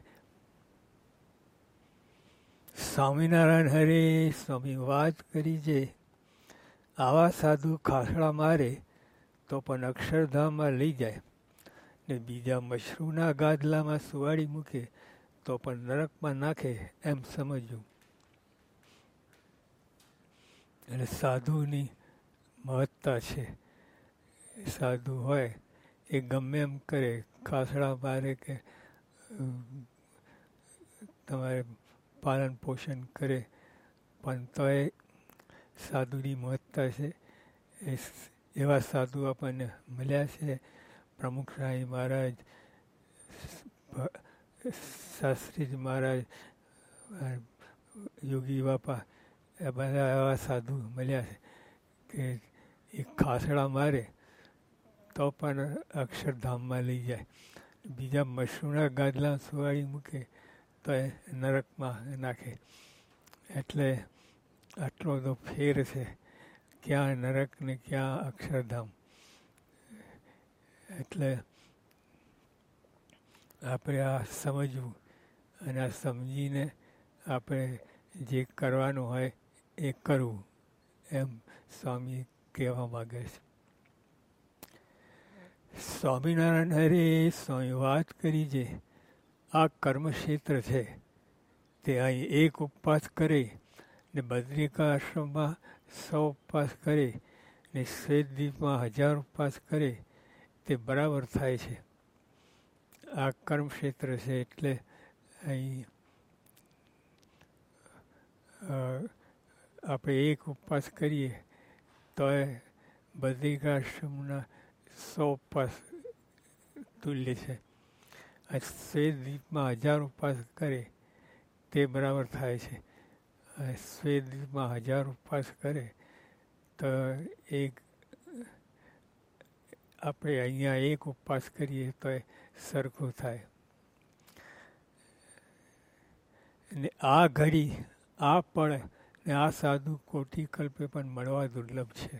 સ્વામિનારાયણ હરે સ્વામી વાત કરી છે. આવા સાધુ ખાસડા મારે તો પણ અક્ષરધામમાં લઈ જાય ને બીજા મશરૂના ગાદલામાં સુવાડી મૂકે તો પણ નરકમાં નાખે એમ સમજવું. એટલે સાધુની મહત્તા છે. સાધુ હોય એ ગમે એમ કરે, ખાસડા મારે કે તમારે પાલન પોષણ કરે પણ તોય સાધુની મહત્તા છે. એ એવા સાધુ આપણને મળ્યા છે. પ્રમુખ સ્વામી મહારાજ, શાસ્ત્રીજી મહારાજ, યોગી બાપા એ બધા એવા સાધુ મળ્યા છે કે એ ખાસડા મારે તો પણ અક્ષરધામમાં લઈ જાય. બીજા મશરૂના ગાદલા સુવાડી મૂકે તો એ નરકમાં નાખે. એટલે આટલો બધો ફેર છે. ક્યાં નરક ને ક્યાં અક્ષરધામ. એટલે આપણે આ સમજવું અને આ સમજીને આપણે જે કરવાનું હોય એ કરવું એમ સ્વામી કહેવા માગે છે. સ્વામિનારાયણ હરે સ્વામી વાત કરી છે. આ કર્મક્ષેત્ર છે તે અહીં એક ઉપવાસ કરે ને બદ્રિકા આશ્રમમાં સો ઉપવાસ કરે ને શ્વેતદ્વીપમાં હજાર ઉપવાસ કરે તે બરાબર થાય છે. આ કર્મક્ષેત્ર છે એટલે અહીં આપણે એક ઉપવાસ કરીએ તો એ બદ્રિકા આશ્રમના સો ઉપવાસ તુલ્ય છે. આ શ્વેતદ્વીપમાં હજાર ઉપવાસ કરે તે બરાબર થાય છે. શ્વેતદ્વીપમાં હજાર ઉપવાસ કરે તો એક આપણે અહીંયા એક ઉપવાસ કરીએ તો એ સરખું થાય. ને આ ઘડી, આ પળ ને આ સાધુ કોટી કલ્પે પણ મળવા દુર્લભ છે.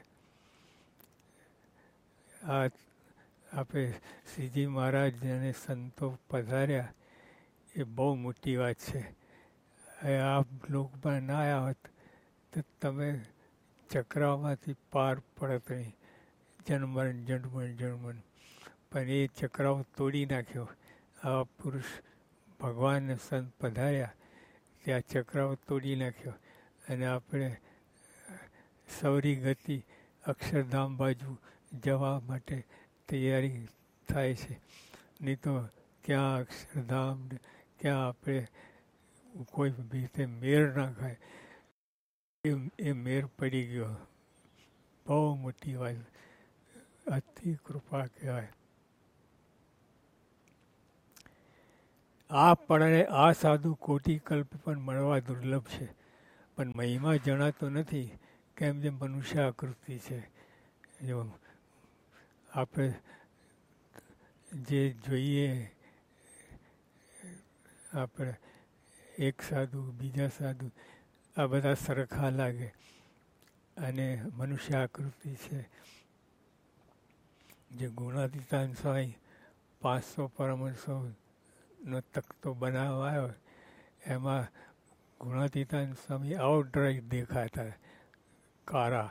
આ આપણે શ્રીજી મહારાજ અને સંતો પધાર્યા એ બહુ મોટી વાત છે. આ લોકમાં ના આવ્યા હોત તો તમે ચક્રાવમાંથી પાર પડત નહીં. જન્મન જન્મન જન્મન પણ એ ચક્રાવ તોડી નાખ્યો. આવા પુરુષ ભગવાન સંત પધાર્યા ત્યાં ચક્રાવ તોડી નાખ્યો અને આપણે સૌરી ગતિ અક્ષરધામ બાજુ જવા માટે તૈયારી થાય છે. નહીં તો ક્યાં અક્ષરધામ ને ક્યાં આપણે કોઈ રીતે મેર ના ખાય. એ મેર પડી ગયો. બહુ મોટી વાત, અતિ કૃપા કહેવાય. આ પળને આ સાધુ કોટી કલ્પ પણ મળવા દુર્લભ છે. પણ મહિમા જણાતો નથી કેમ જે મનુષ્ય આકૃતિ છે, જો આપણે જે જોઈએ આપણે એક સાધુ બીજા સાધુ આ બધા સરખા લાગે અને મનુષ્ય આકૃતિ છે. જે ગુણાતીતાન સ્વામી પાંચસો પરમહંસોનો તખતો બનાવાયો એમાં ગુણાતીતાન સ્વામી આઉટરાઈટ દેખાતા કારા.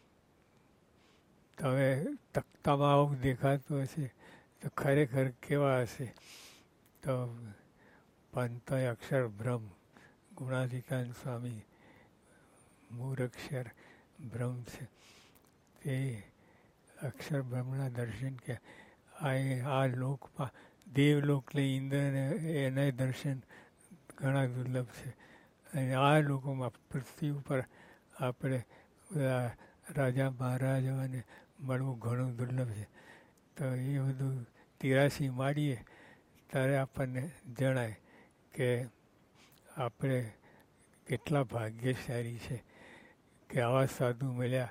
તો હવે તખતામાં આવું દેખાતું હશે તો ખરેખર કેવા હશે? તો પંતો અક્ષર બ્રહ્મ, ગુણાતીતાન સ્વામી મૂળાક્ષર બ્રહ્મ છે. તે અક્ષર બ્રહ્મના દર્શન કે આ આ લોકમાં દેવલોકને ઇન્દ્રને એના દર્શન ઘણા દુર્લભ છે. અને આ લોકોમાં પૃથ્વી ઉપર આપણે બધા રાજા મહારાજાઓને મળવું ઘણું દુર્લભ છે. તો એ બધું તિરાસી માંડીએ ત્યારે આપણને જણાય કે આપણે કેટલા ભાગ્યશાળી છે કે આવા સાધુ મળ્યા.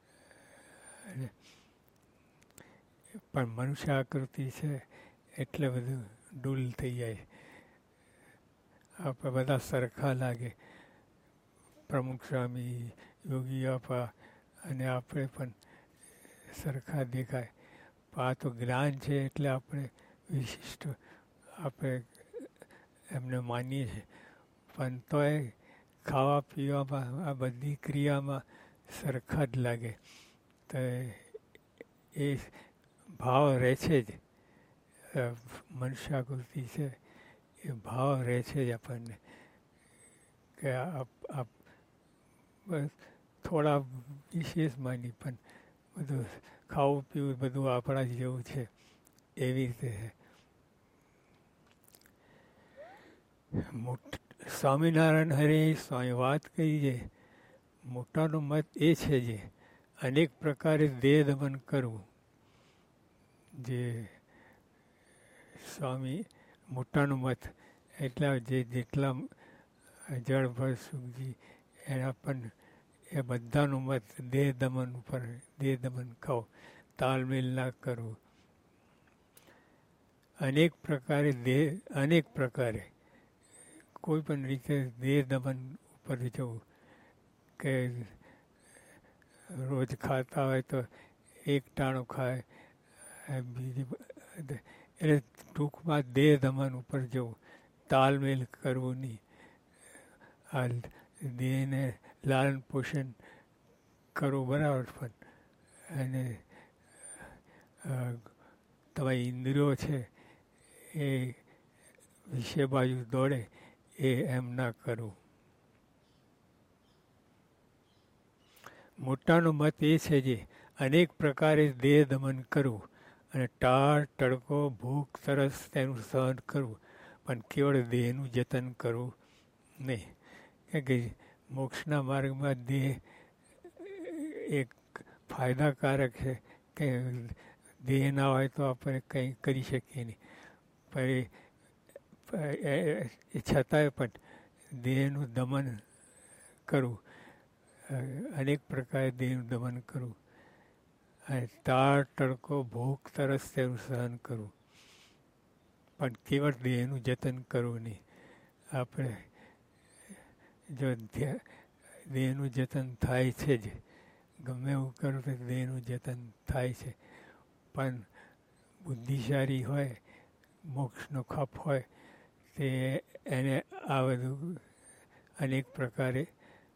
પણ મનુષ્ય આકૃતિ છે એટલે બધું ડૂલ થઈ જાય. આપણે બધા સરખા લાગે, પ્રમુખ સ્વામી, યોગી આપા અને આપણે પણ સરખા દેખાય. પણ આ તો જ્ઞાન છે એટલે આપણે વિશિષ્ટ આપણે એમને માનીએ છીએ. પણ તોય ખાવા પીવામાં આ બધી ક્રિયામાં સરખા જ લાગે. તો એ ભાવ રહે છે જ. મનુષ્યાકૃતિ છે એ ભાવ રહે છે જ આપણને કે આપ થોડા વિશેષ માની પણ બધું ખાવું પીવું બધું આપણા જેવું છે એવી રીતે. મોટ સ્વામિનારાયણ હરે સ્વામી વાત કહી છે. મોટાનો મત એ છે જે અનેક પ્રકારે દેહ દમન કરવું. જે સ્વામી મોટાનો મત એટલા જે જેટલા જળભર સુખજી એના પણ એ બધાનો મત દેહ દમન ઉપર દેહ દમન કહો, તાલમેલ ના કરવું. અનેક પ્રકારે દેહ અનેક પ્રકારે કોઈ પણ રીતે દેહ દમન ઉપર જવું કે રોજ ખાતા હોય તો એક ટાણું ખાય, બીજી એટલે ટૂંકમાં દેહ દમન ઉપર જવું, તાલમેલ કરવું નહીં. આ દેહને લાલન પોષણ કરવું બરાબર પણ અને તમારી ઇન્દ્રિયો છે એ વિષય બાજુ દોડે એ એમ ના કરવું. મોટાનો મત એ છે જે અનેક પ્રકારે દેહ દમન કરવું અને ટાળ ટડકો ભૂખ તરસ તેનું સહન કરવું, પણ કેવળ દેહનું જતન કરવું નહીં. કારણ કે મોક્ષના માર્ગમાં દેહ એક ફાયદાકારક છે કે દેહ ના હોય તો આપણે કંઈ કરી શકીએ નહીં. પણ એ છતાંય પણ દેહનું દમન કરવું, અનેક પ્રકારે દેહનું દમન કરવું અને તાળ તડકો ભૂખ તરસ તેનું સહન કરવું, પણ કેવળ દેહનું જતન કરવું નહીં. આપણે જો દેહનું જતન થાય છે જ, ગમે એવું કરું તો દેહનું જતન થાય છે. પણ બુદ્ધિશાળી હોય, મોક્ષનો ખપ હોય તે એને આ બધું અનેક પ્રકારે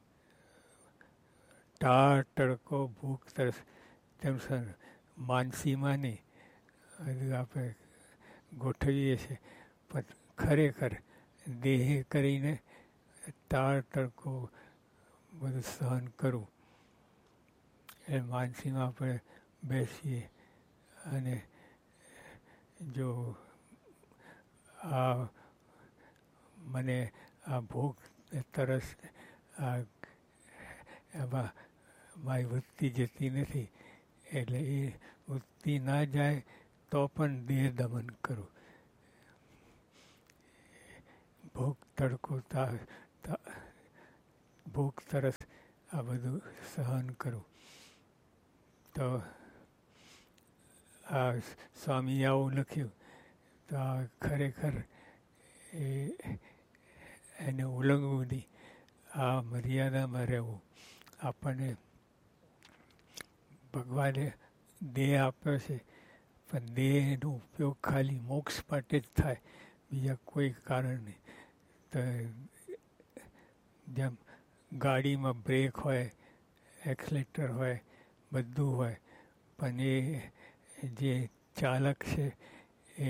ટાળ ટડકો ભૂખ તરસ તેમ માનસીમાં નહીં બધું આપણે ગોઠવીએ છીએ. પણ ખરેખર દેહ કરીને ટાળ ટડકો બધું સહન કરવું. એ માનસીમાં આપણે બેસીએ અને જો આ મને આ ભૂખ તરસ આ એમાં મારી વૃત્તિ જતી નથી એટલે એ વૃત્તિ ના જાય તો પણ દેહ દમન કરું. ભૂખ તડકો ભૂખ તરસ આ બધું સહન કરું. તો આ સ્વામી આવું લખ્યું તો આ ખરેખર એ એને ઉલ્લંઘવું નહીં, આ મર્યાદામાં રહેવું. આપણને ભગવાને દેહ આપ્યો છે, પણ દેહનો ઉપયોગ ખાલી મોક્ષ માટે જ થાય, બીજા કોઈ કારણ નહીં. તો જેમ ગાડીમાં બ્રેક હોય, એક્સલેટર હોય, બધું હોય, પણ એ જે ચાલક છે એ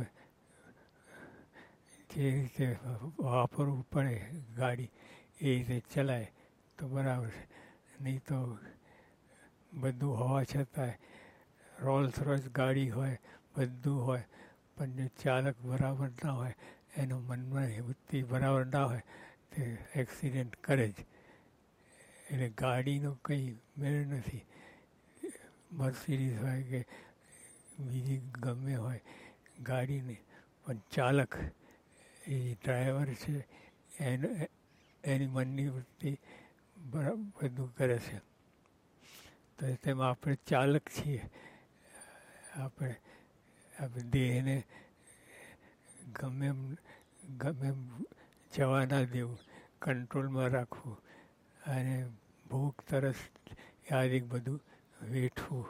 જે રીતે વાપરવું પડે ગાડી એ રીતે ચલાય તો બરાબર છે. નહીં તો બધું હોવા છતાંય રોલ્સ રોયસ ગાડી હોય, બધું હોય, પણ જો ચાલક બરાબર ના હોય, એનો મનમાં વૃત્તિ બરાબર ના હોય, તે એક્સિડન્ટ કરે જ. એટલે ગાડીનો કંઈ મેળ નથી. મર્સિડીઝ હોય કે બીજી ગમે હોય ગાડીની, પણ ચાલક એ ડ્રાઈવર છે એનો એની મનની વૃત્તિ બરાબર બધું કરે છે. તો તેમાં આપણે ચાલક છીએ. આપણે આપણે દેહને ગમે એમ ગમે એમ જવા ના દેવું, કંટ્રોલમાં રાખવું અને ભૂખ તરસ યાદિક બધું વેઠવું.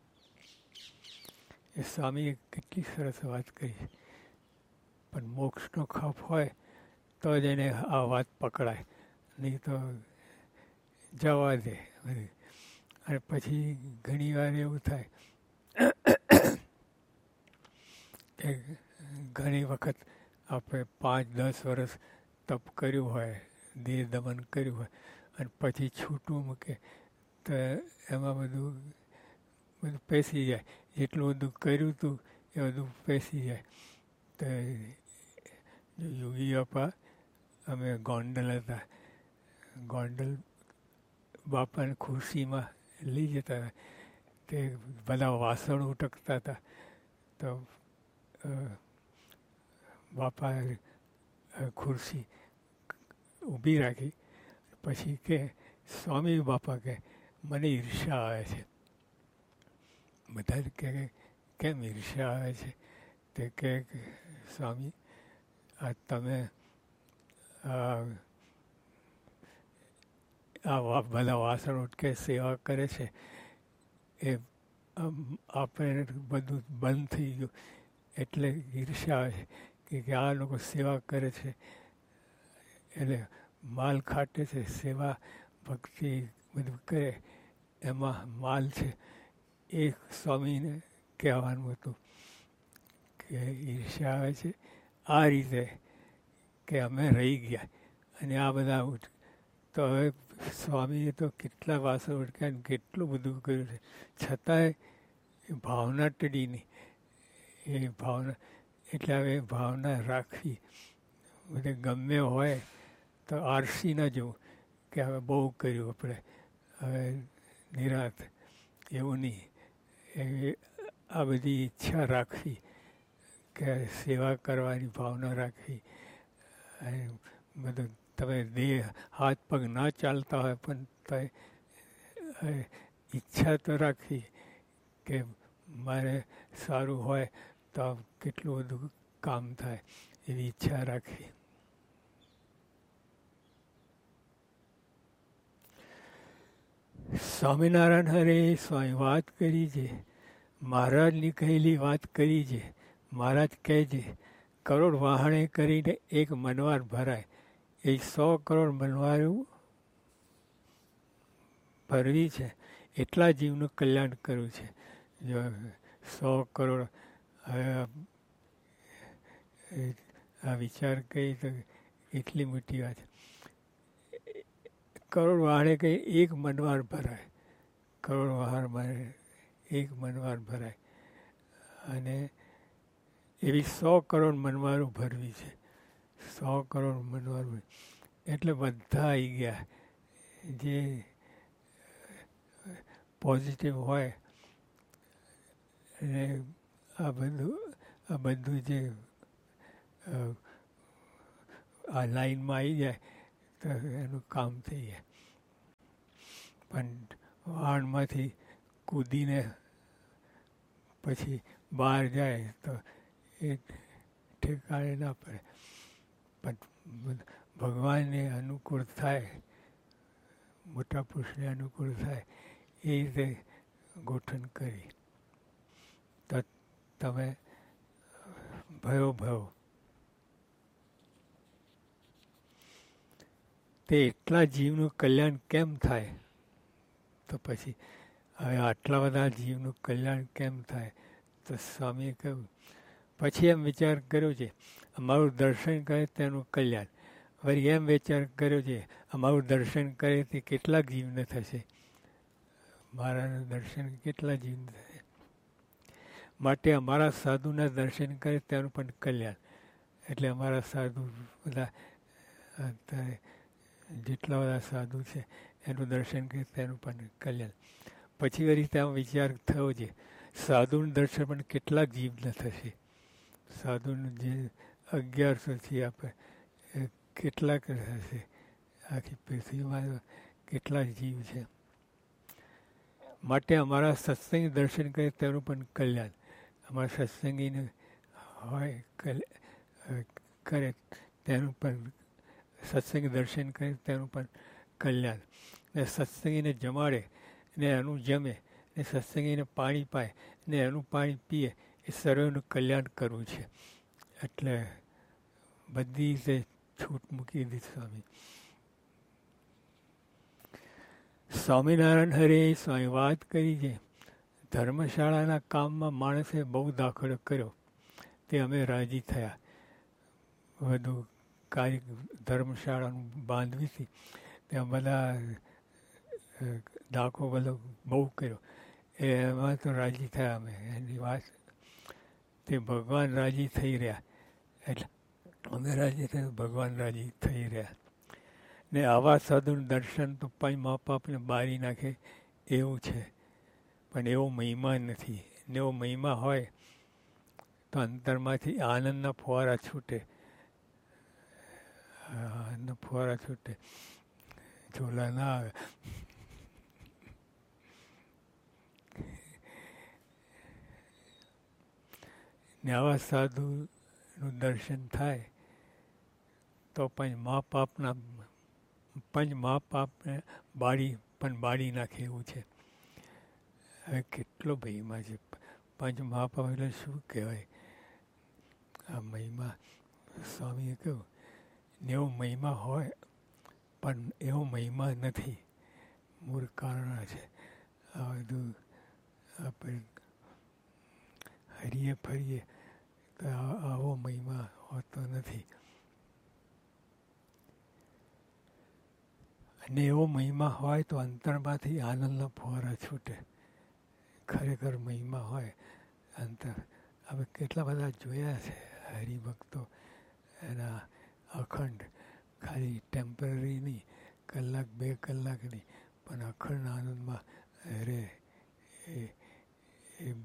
એ સ્વામીએ કેટલી સરસ વાત કરી. પણ મોક્ષનો ખપ હોય તો જ એને આ વાત પકડાય, નહીં તો જવા દે. અને પછી ઘણી વાર એવું થાય કે ઘણી વખત આપણે પાંચ દસ વર્ષ તપ કર્યું હોય, દેહ દમન કર્યું હોય, અને પછી છૂટું મૂકે તો એમાં બધું બધું પેસી જાય. જેટલું બધું કર્યું હતું એ બધું પેસી જાય. તો યોગી બાપા, અમે ગોંડલ હતા, ગોંડલ બાપાને ખુરશીમાં લઈ જતા હતા. તે બધા વાસણ ઉટકતા હતા. તો બાપાએ ખુરશી ઊભી રાખી, પછી કે સ્વામી બાપા કે મને ઈર્ષા આવે છે. બધા જ કહે કેમ ઈર્ષા આવે છે? તે કહે કે સ્વામી આ તમે આ બધા વાસણ ઉટકે સેવા કરે છે એ આપણે બધું બંધ થઈ ગયું એટલે ઈર્ષા આવે છે કે આ લોકો સેવા કરે છે એટલે માલ ખાટે છે, સેવા ભક્તિ બધું કરે એમાં માલ છે. એ સ્વામીને કહેવાનું હતું કે ઈર્ષા આવે છે આ રીતે કે અમે રહી ગયા અને આ બધા ઉઠ. તો હવે સ્વામીએ તો કેટલા વાસણ ઉઠ્યા, કેટલું બધું કર્યું છે, છતાંય એ ભાવના ટળી નહીં. એ ભાવના એટલે હવે ભાવના રાખવી. બધે ગમે હોય તો આરસી ના જવું કે હવે બહુ કર્યું આપણે, હવે નિરાત એવું નહીં. એ આ બધી ઈચ્છા રાખવી કે સેવા કરવાની ભાવના રાખવી. અને બધું તમે દેહ હાથ પગ ના ચાલતા હોય પણ તો ઈચ્છા તો રાખવી કે મારે સારું હોય તો કેટલું બધું કામ થાય એવી ઈચ્છા રાખવી. સ્વામિનારાયણ હરે સ્વામી વાત કરી છે, મહારાજની કહેલી વાત કરી છે. મહારાજ કહે છે કરોડ વહાણે કરીને એક મનવાર ભરાય, એ સો કરોડ મનવારું ભરવી છે એટલા જીવનું કલ્યાણ કરવું છે. જો સો કરોડ હવે આ વિચાર કરી તો એટલી મોટી વાત. કરોડ વહાણે કહી એક મનવાર ભરાય, કરોડ વહાણ મારે એક મનવાર ભરાય અને એવી સો કરોડ મનવારું ભરવી છે. સો કરોડ મનવાર એટલે બધા આવી ગયા જે પોઝિટિવ હોય. અને આ બધું આ બધું જે આ લાઈનમાં આવી જાય તો એનું કામ થઈ જાય. પણ વાણમાંથી કૂદીને પછી બહાર જાય તો એ ઠેકાણે ના પડે. પણ ભગવાનને અનુકૂળ થાય, મોટા પુરુષને અનુકૂળ થાય એ રીતે ગોઠવણ કરી તો તમે ભયો ભયો. તે એટલા જીવનું કલ્યાણ કેમ થાય? તો પછી હવે આટલા બધા જીવનું કલ્યાણ કેમ થાય? તો સ્વામીએ કહ્યું, પછી એમ વિચાર કર્યો છે અમારું દર્શન કરે તેનું કલ્યાણ. વળી એમ વિચાર કર્યો છે અમારું દર્શન કરે તે કેટલાક જીવને થશે, મારાનું દર્શન કેટલા જીવને થશે, માટે અમારા સાધુના દર્શન કરે તેનું પણ કલ્યાણ. એટલે અમારા સાધુ બધા અત્યારે જેટલા બધા સાધુ છે એનું દર્શન કરે તેનું પણ કલ્યાણ. પછી વળી ત્યાં વિચાર થયો છે સાધુનું દર્શન પણ કેટલાક જીવને થશે. સાધુનું જે અગિયારસોથી આપણે કેટલાક હશે, આખી પૃથ્વીમાં કેટલા જીવ છે, માટે અમારા સત્સંગી દર્શન કરે તેનું પણ કલ્યાણ. અમારા સત્સંગીને હોય કરે તેનું પણ સત્સંગી દર્શન કરે તેનું પણ કલ્યાણ. ને સત્સંગીને જમાડે ને એનું જમે ને સત્સંગીને પાણી પાય ને એનું પાણી પીએ એ સર્વનું કલ્યાણ કરવું છે. એટલે બધી રીતે છૂટ મૂકી દીધી સ્વામી. સ્વામિનારાયણ હરે સ્વામી વાત કરી છે ધર્મશાળાના કામમાં માણસે બહુ દાખલો કર્યો તે અમે રાજી થયા. વધુ કાર્ય ધર્મશાળાનું બાંધવી હતી ત્યાં બધા દાખલો બધો બહુ કર્યો એમાં તો રાજી થયા અમે. એની વાત તે ભગવાન રાજી થઈ રહ્યા એટલે અમે રાજી થયા, ભગવાન રાજી થઈ રહ્યા. ને આવા સાધુનું દર્શન તો પાંચ મા બાપને બારી નાખે એવું છે, પણ એવો મહિમા નથી. ને એવો મહિમા હોય તો અંતરમાંથી આનંદના ફુવારા છૂટે, આનંદના ફુવારા છૂટે, ઝોલા ના આવે. ને આવા સાધુનું દર્શન થાય તો પંચ મા બાપના પંચ મા બાપને બાળી પણ બાળી નાખે એવું છે. હવે કેટલો મહિમા છે પંચ મા બાપ એટલે શું કહેવાય આ મહિમા. સ્વામીએ કહ્યું ને એવો મહિમા હોય પણ એવો મહિમા નથી. મૂળ કારણ છે આ બધું આપણે હરીએ ફરીએ તો આવો મહિમા હોતો નથી. અને એવો મહિમા હોય તો અંતરમાંથી આનંદના ફુવારા છૂટે. ખરેખર મહિમા હોય અંતર. અમે કેટલા બધા જોયા છે હરિભક્તો એના અખંડ, ખાલી ટેમ્પરરી નહીં, કલાક બે કલાકની પણ અખંડ આનંદમાં રહે. એ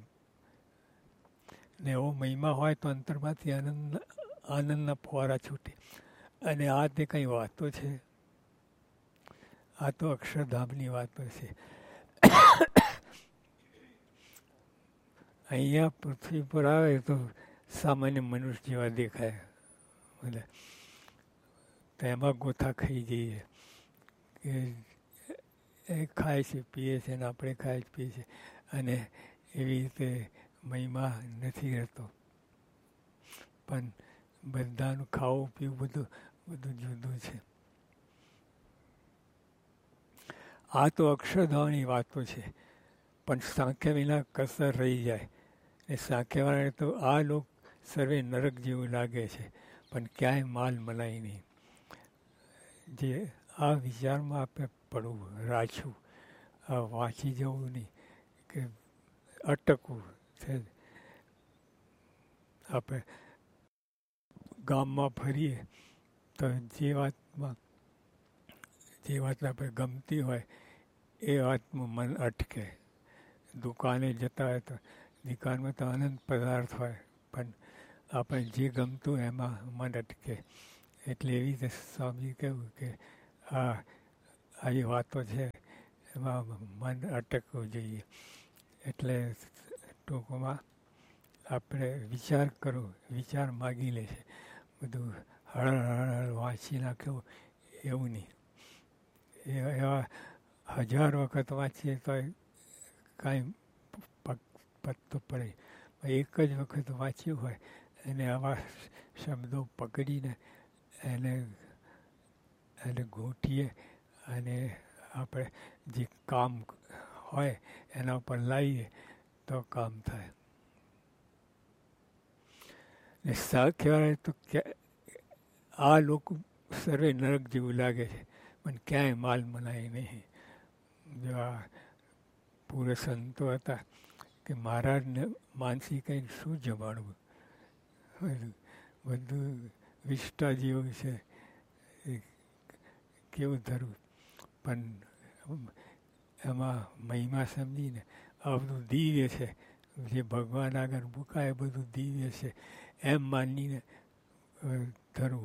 ને એવો મહિમા હોય તો અંતરમાંથી આનંદ આનંદના ફુવારા છૂટે. અને આ તે કંઈ વાતો છે? આ તો અક્ષરધામની વાતો છે. અહીંયા પૃથ્વી પર આવે તો સામાન્ય મનુષ્ય જેવા દેખાય બધા, તો એમાં ગોથા ખાઈ જઈએ કે એ ખાય છે પીએ છે ને આપણે ખાય પીએ છે, અને એવી રીતે મહિમા નથી રહેતો. પણ બધાનું ખાવું પીવું બધું બધું જુદું છે. આ તો અક્ષરધામની વાતો છે, પણ સાંખ્ય વિના કસર રહી જાય. ને સાંખ્યવાળાને તો આ લોક સર્વે નરક જેવું લાગે છે, પણ ક્યાંય માલ મનાય નહીં. જે આ વિચારમાં આપણે પડવું, રાખવું, આ વાંચી જવું નહીં કે અટકવું છે. આપણે ગામમાં ફરીએ તો જે વાતમાં જે વાત આપણે ગમતી હોય એ વાતમાં મન અટકે. દુકાને જતા હોય તો દુકાનમાં તો આનંદ પદાર્થ હોય, પણ આપણે જે ગમતું એમાં મન અટકે. એટલે એવી રીતે સ્વામી કહ્યું કે આ આવી વાતો છે એમાં મન અટકવું જોઈએ. એટલે ટૂંકમાં આપણે વિચાર કરો, વિચાર માગી લે છે. બધું હળ હળ વાંચી નાખ્યું એવું નહીં. એ એવા હજાર વખત વાંચીએ તો કાંઈ પત્તો પડે. એક જ વખત વાંચ્યું હોય એને આવા શબ્દો પકડીને એને એને ગોઠીએ અને આપણે જે કામ હોય એના ઉપર લાવીએ તો કામ થાય. ને સા કહેવાય તો કે આ લોકો સર્વે નરક જેવું લાગે છે પણ ક્યાંય માલ મનાય નહીં. જો આ પૂરે સંતો હતા કે મહારાજને માનસી કંઈ શું જમાડવું, બધું વિષ્ટા જેવું છે એ કેવું ધરવું. પણ એમાં મહિમા સમજીને આ બધું દિવ્ય છે, જે ભગવાન આગળ મુકાય બધું દિવ્ય છે એમ માનીને ધરવું.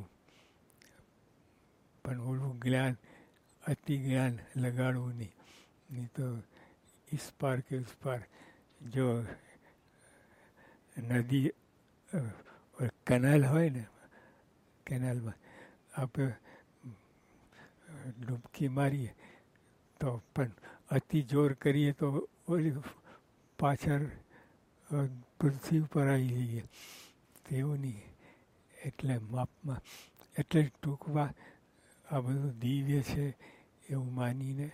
પણ ઓલું જ્ઞાન અતિ જ્ઞાન લગાડવું નહીં. નહીં તો ઇસ પાર કે ઉસ પાર. જો નદી કેનાલ હોય ને, કેનાલમાં આપણે ડૂબકી મારીએ તો પણ અતિ જોર કરીએ તો ઓલી પાછળ પૃથ્વી ઉપર આવી જઈએ. તેવું નહીં. એટલે માપમાં, એટલે ટૂંકમાં આ બધું દિવ્ય છે એવું માનીને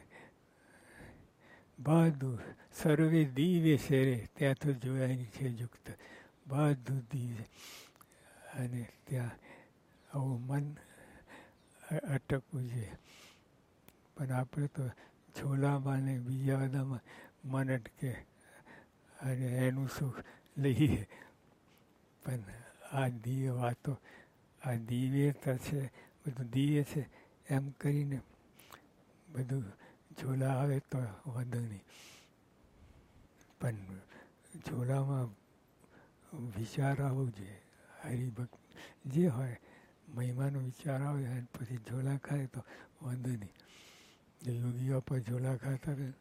બધું સર્વે દિવ્ય છે રે ત્યાં તો જોયાની છે યુક્ત. બધું દિવ્ય અને ત્યાં આવું મન અટકવું જોઈએ. પણ આપણે તો ઝોલામાં ને બીજા બધામાં મન અટકે અને એનું સુખ લઈએ. પણ આ દિવ્ય વાતો, આ દિવ્યતા છે, બધું દિવ્ય છે એમ કરીને બધું ઝોલા આવે તો વાંધો નહીં. પણ ઝોલામાં વિચાર આવવો જોઈએ. હરિભક્ત જે હોય મહિમાનો વિચાર આવે અને પછી ઝોલા ખાય તો વાંધો નહીં. યોગીઓ પર ઝોલા ખાતા રહે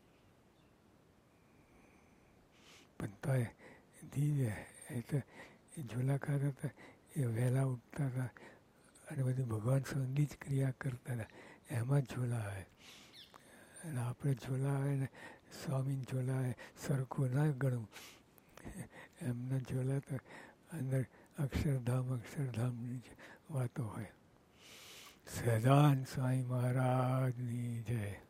પણ તો એ દિવ્ય એટલે એ ઝોલા ખાતા હતા એ વહેલા ઉઠતા હતા અને બધું ભગવાન સંગી જ ક્રિયા કરતા હતા. એમાં જ ઝોલા આવે. અને આપણે ઝોલા આવે ને સ્વામીને ઝોલા આવે સરખું ના ગણવું. એમના ઝોલા તો અંદર અક્ષરધામ અક્ષરધામની જ વાતો હોય. સદાન સ્વામી મહારાજની જય.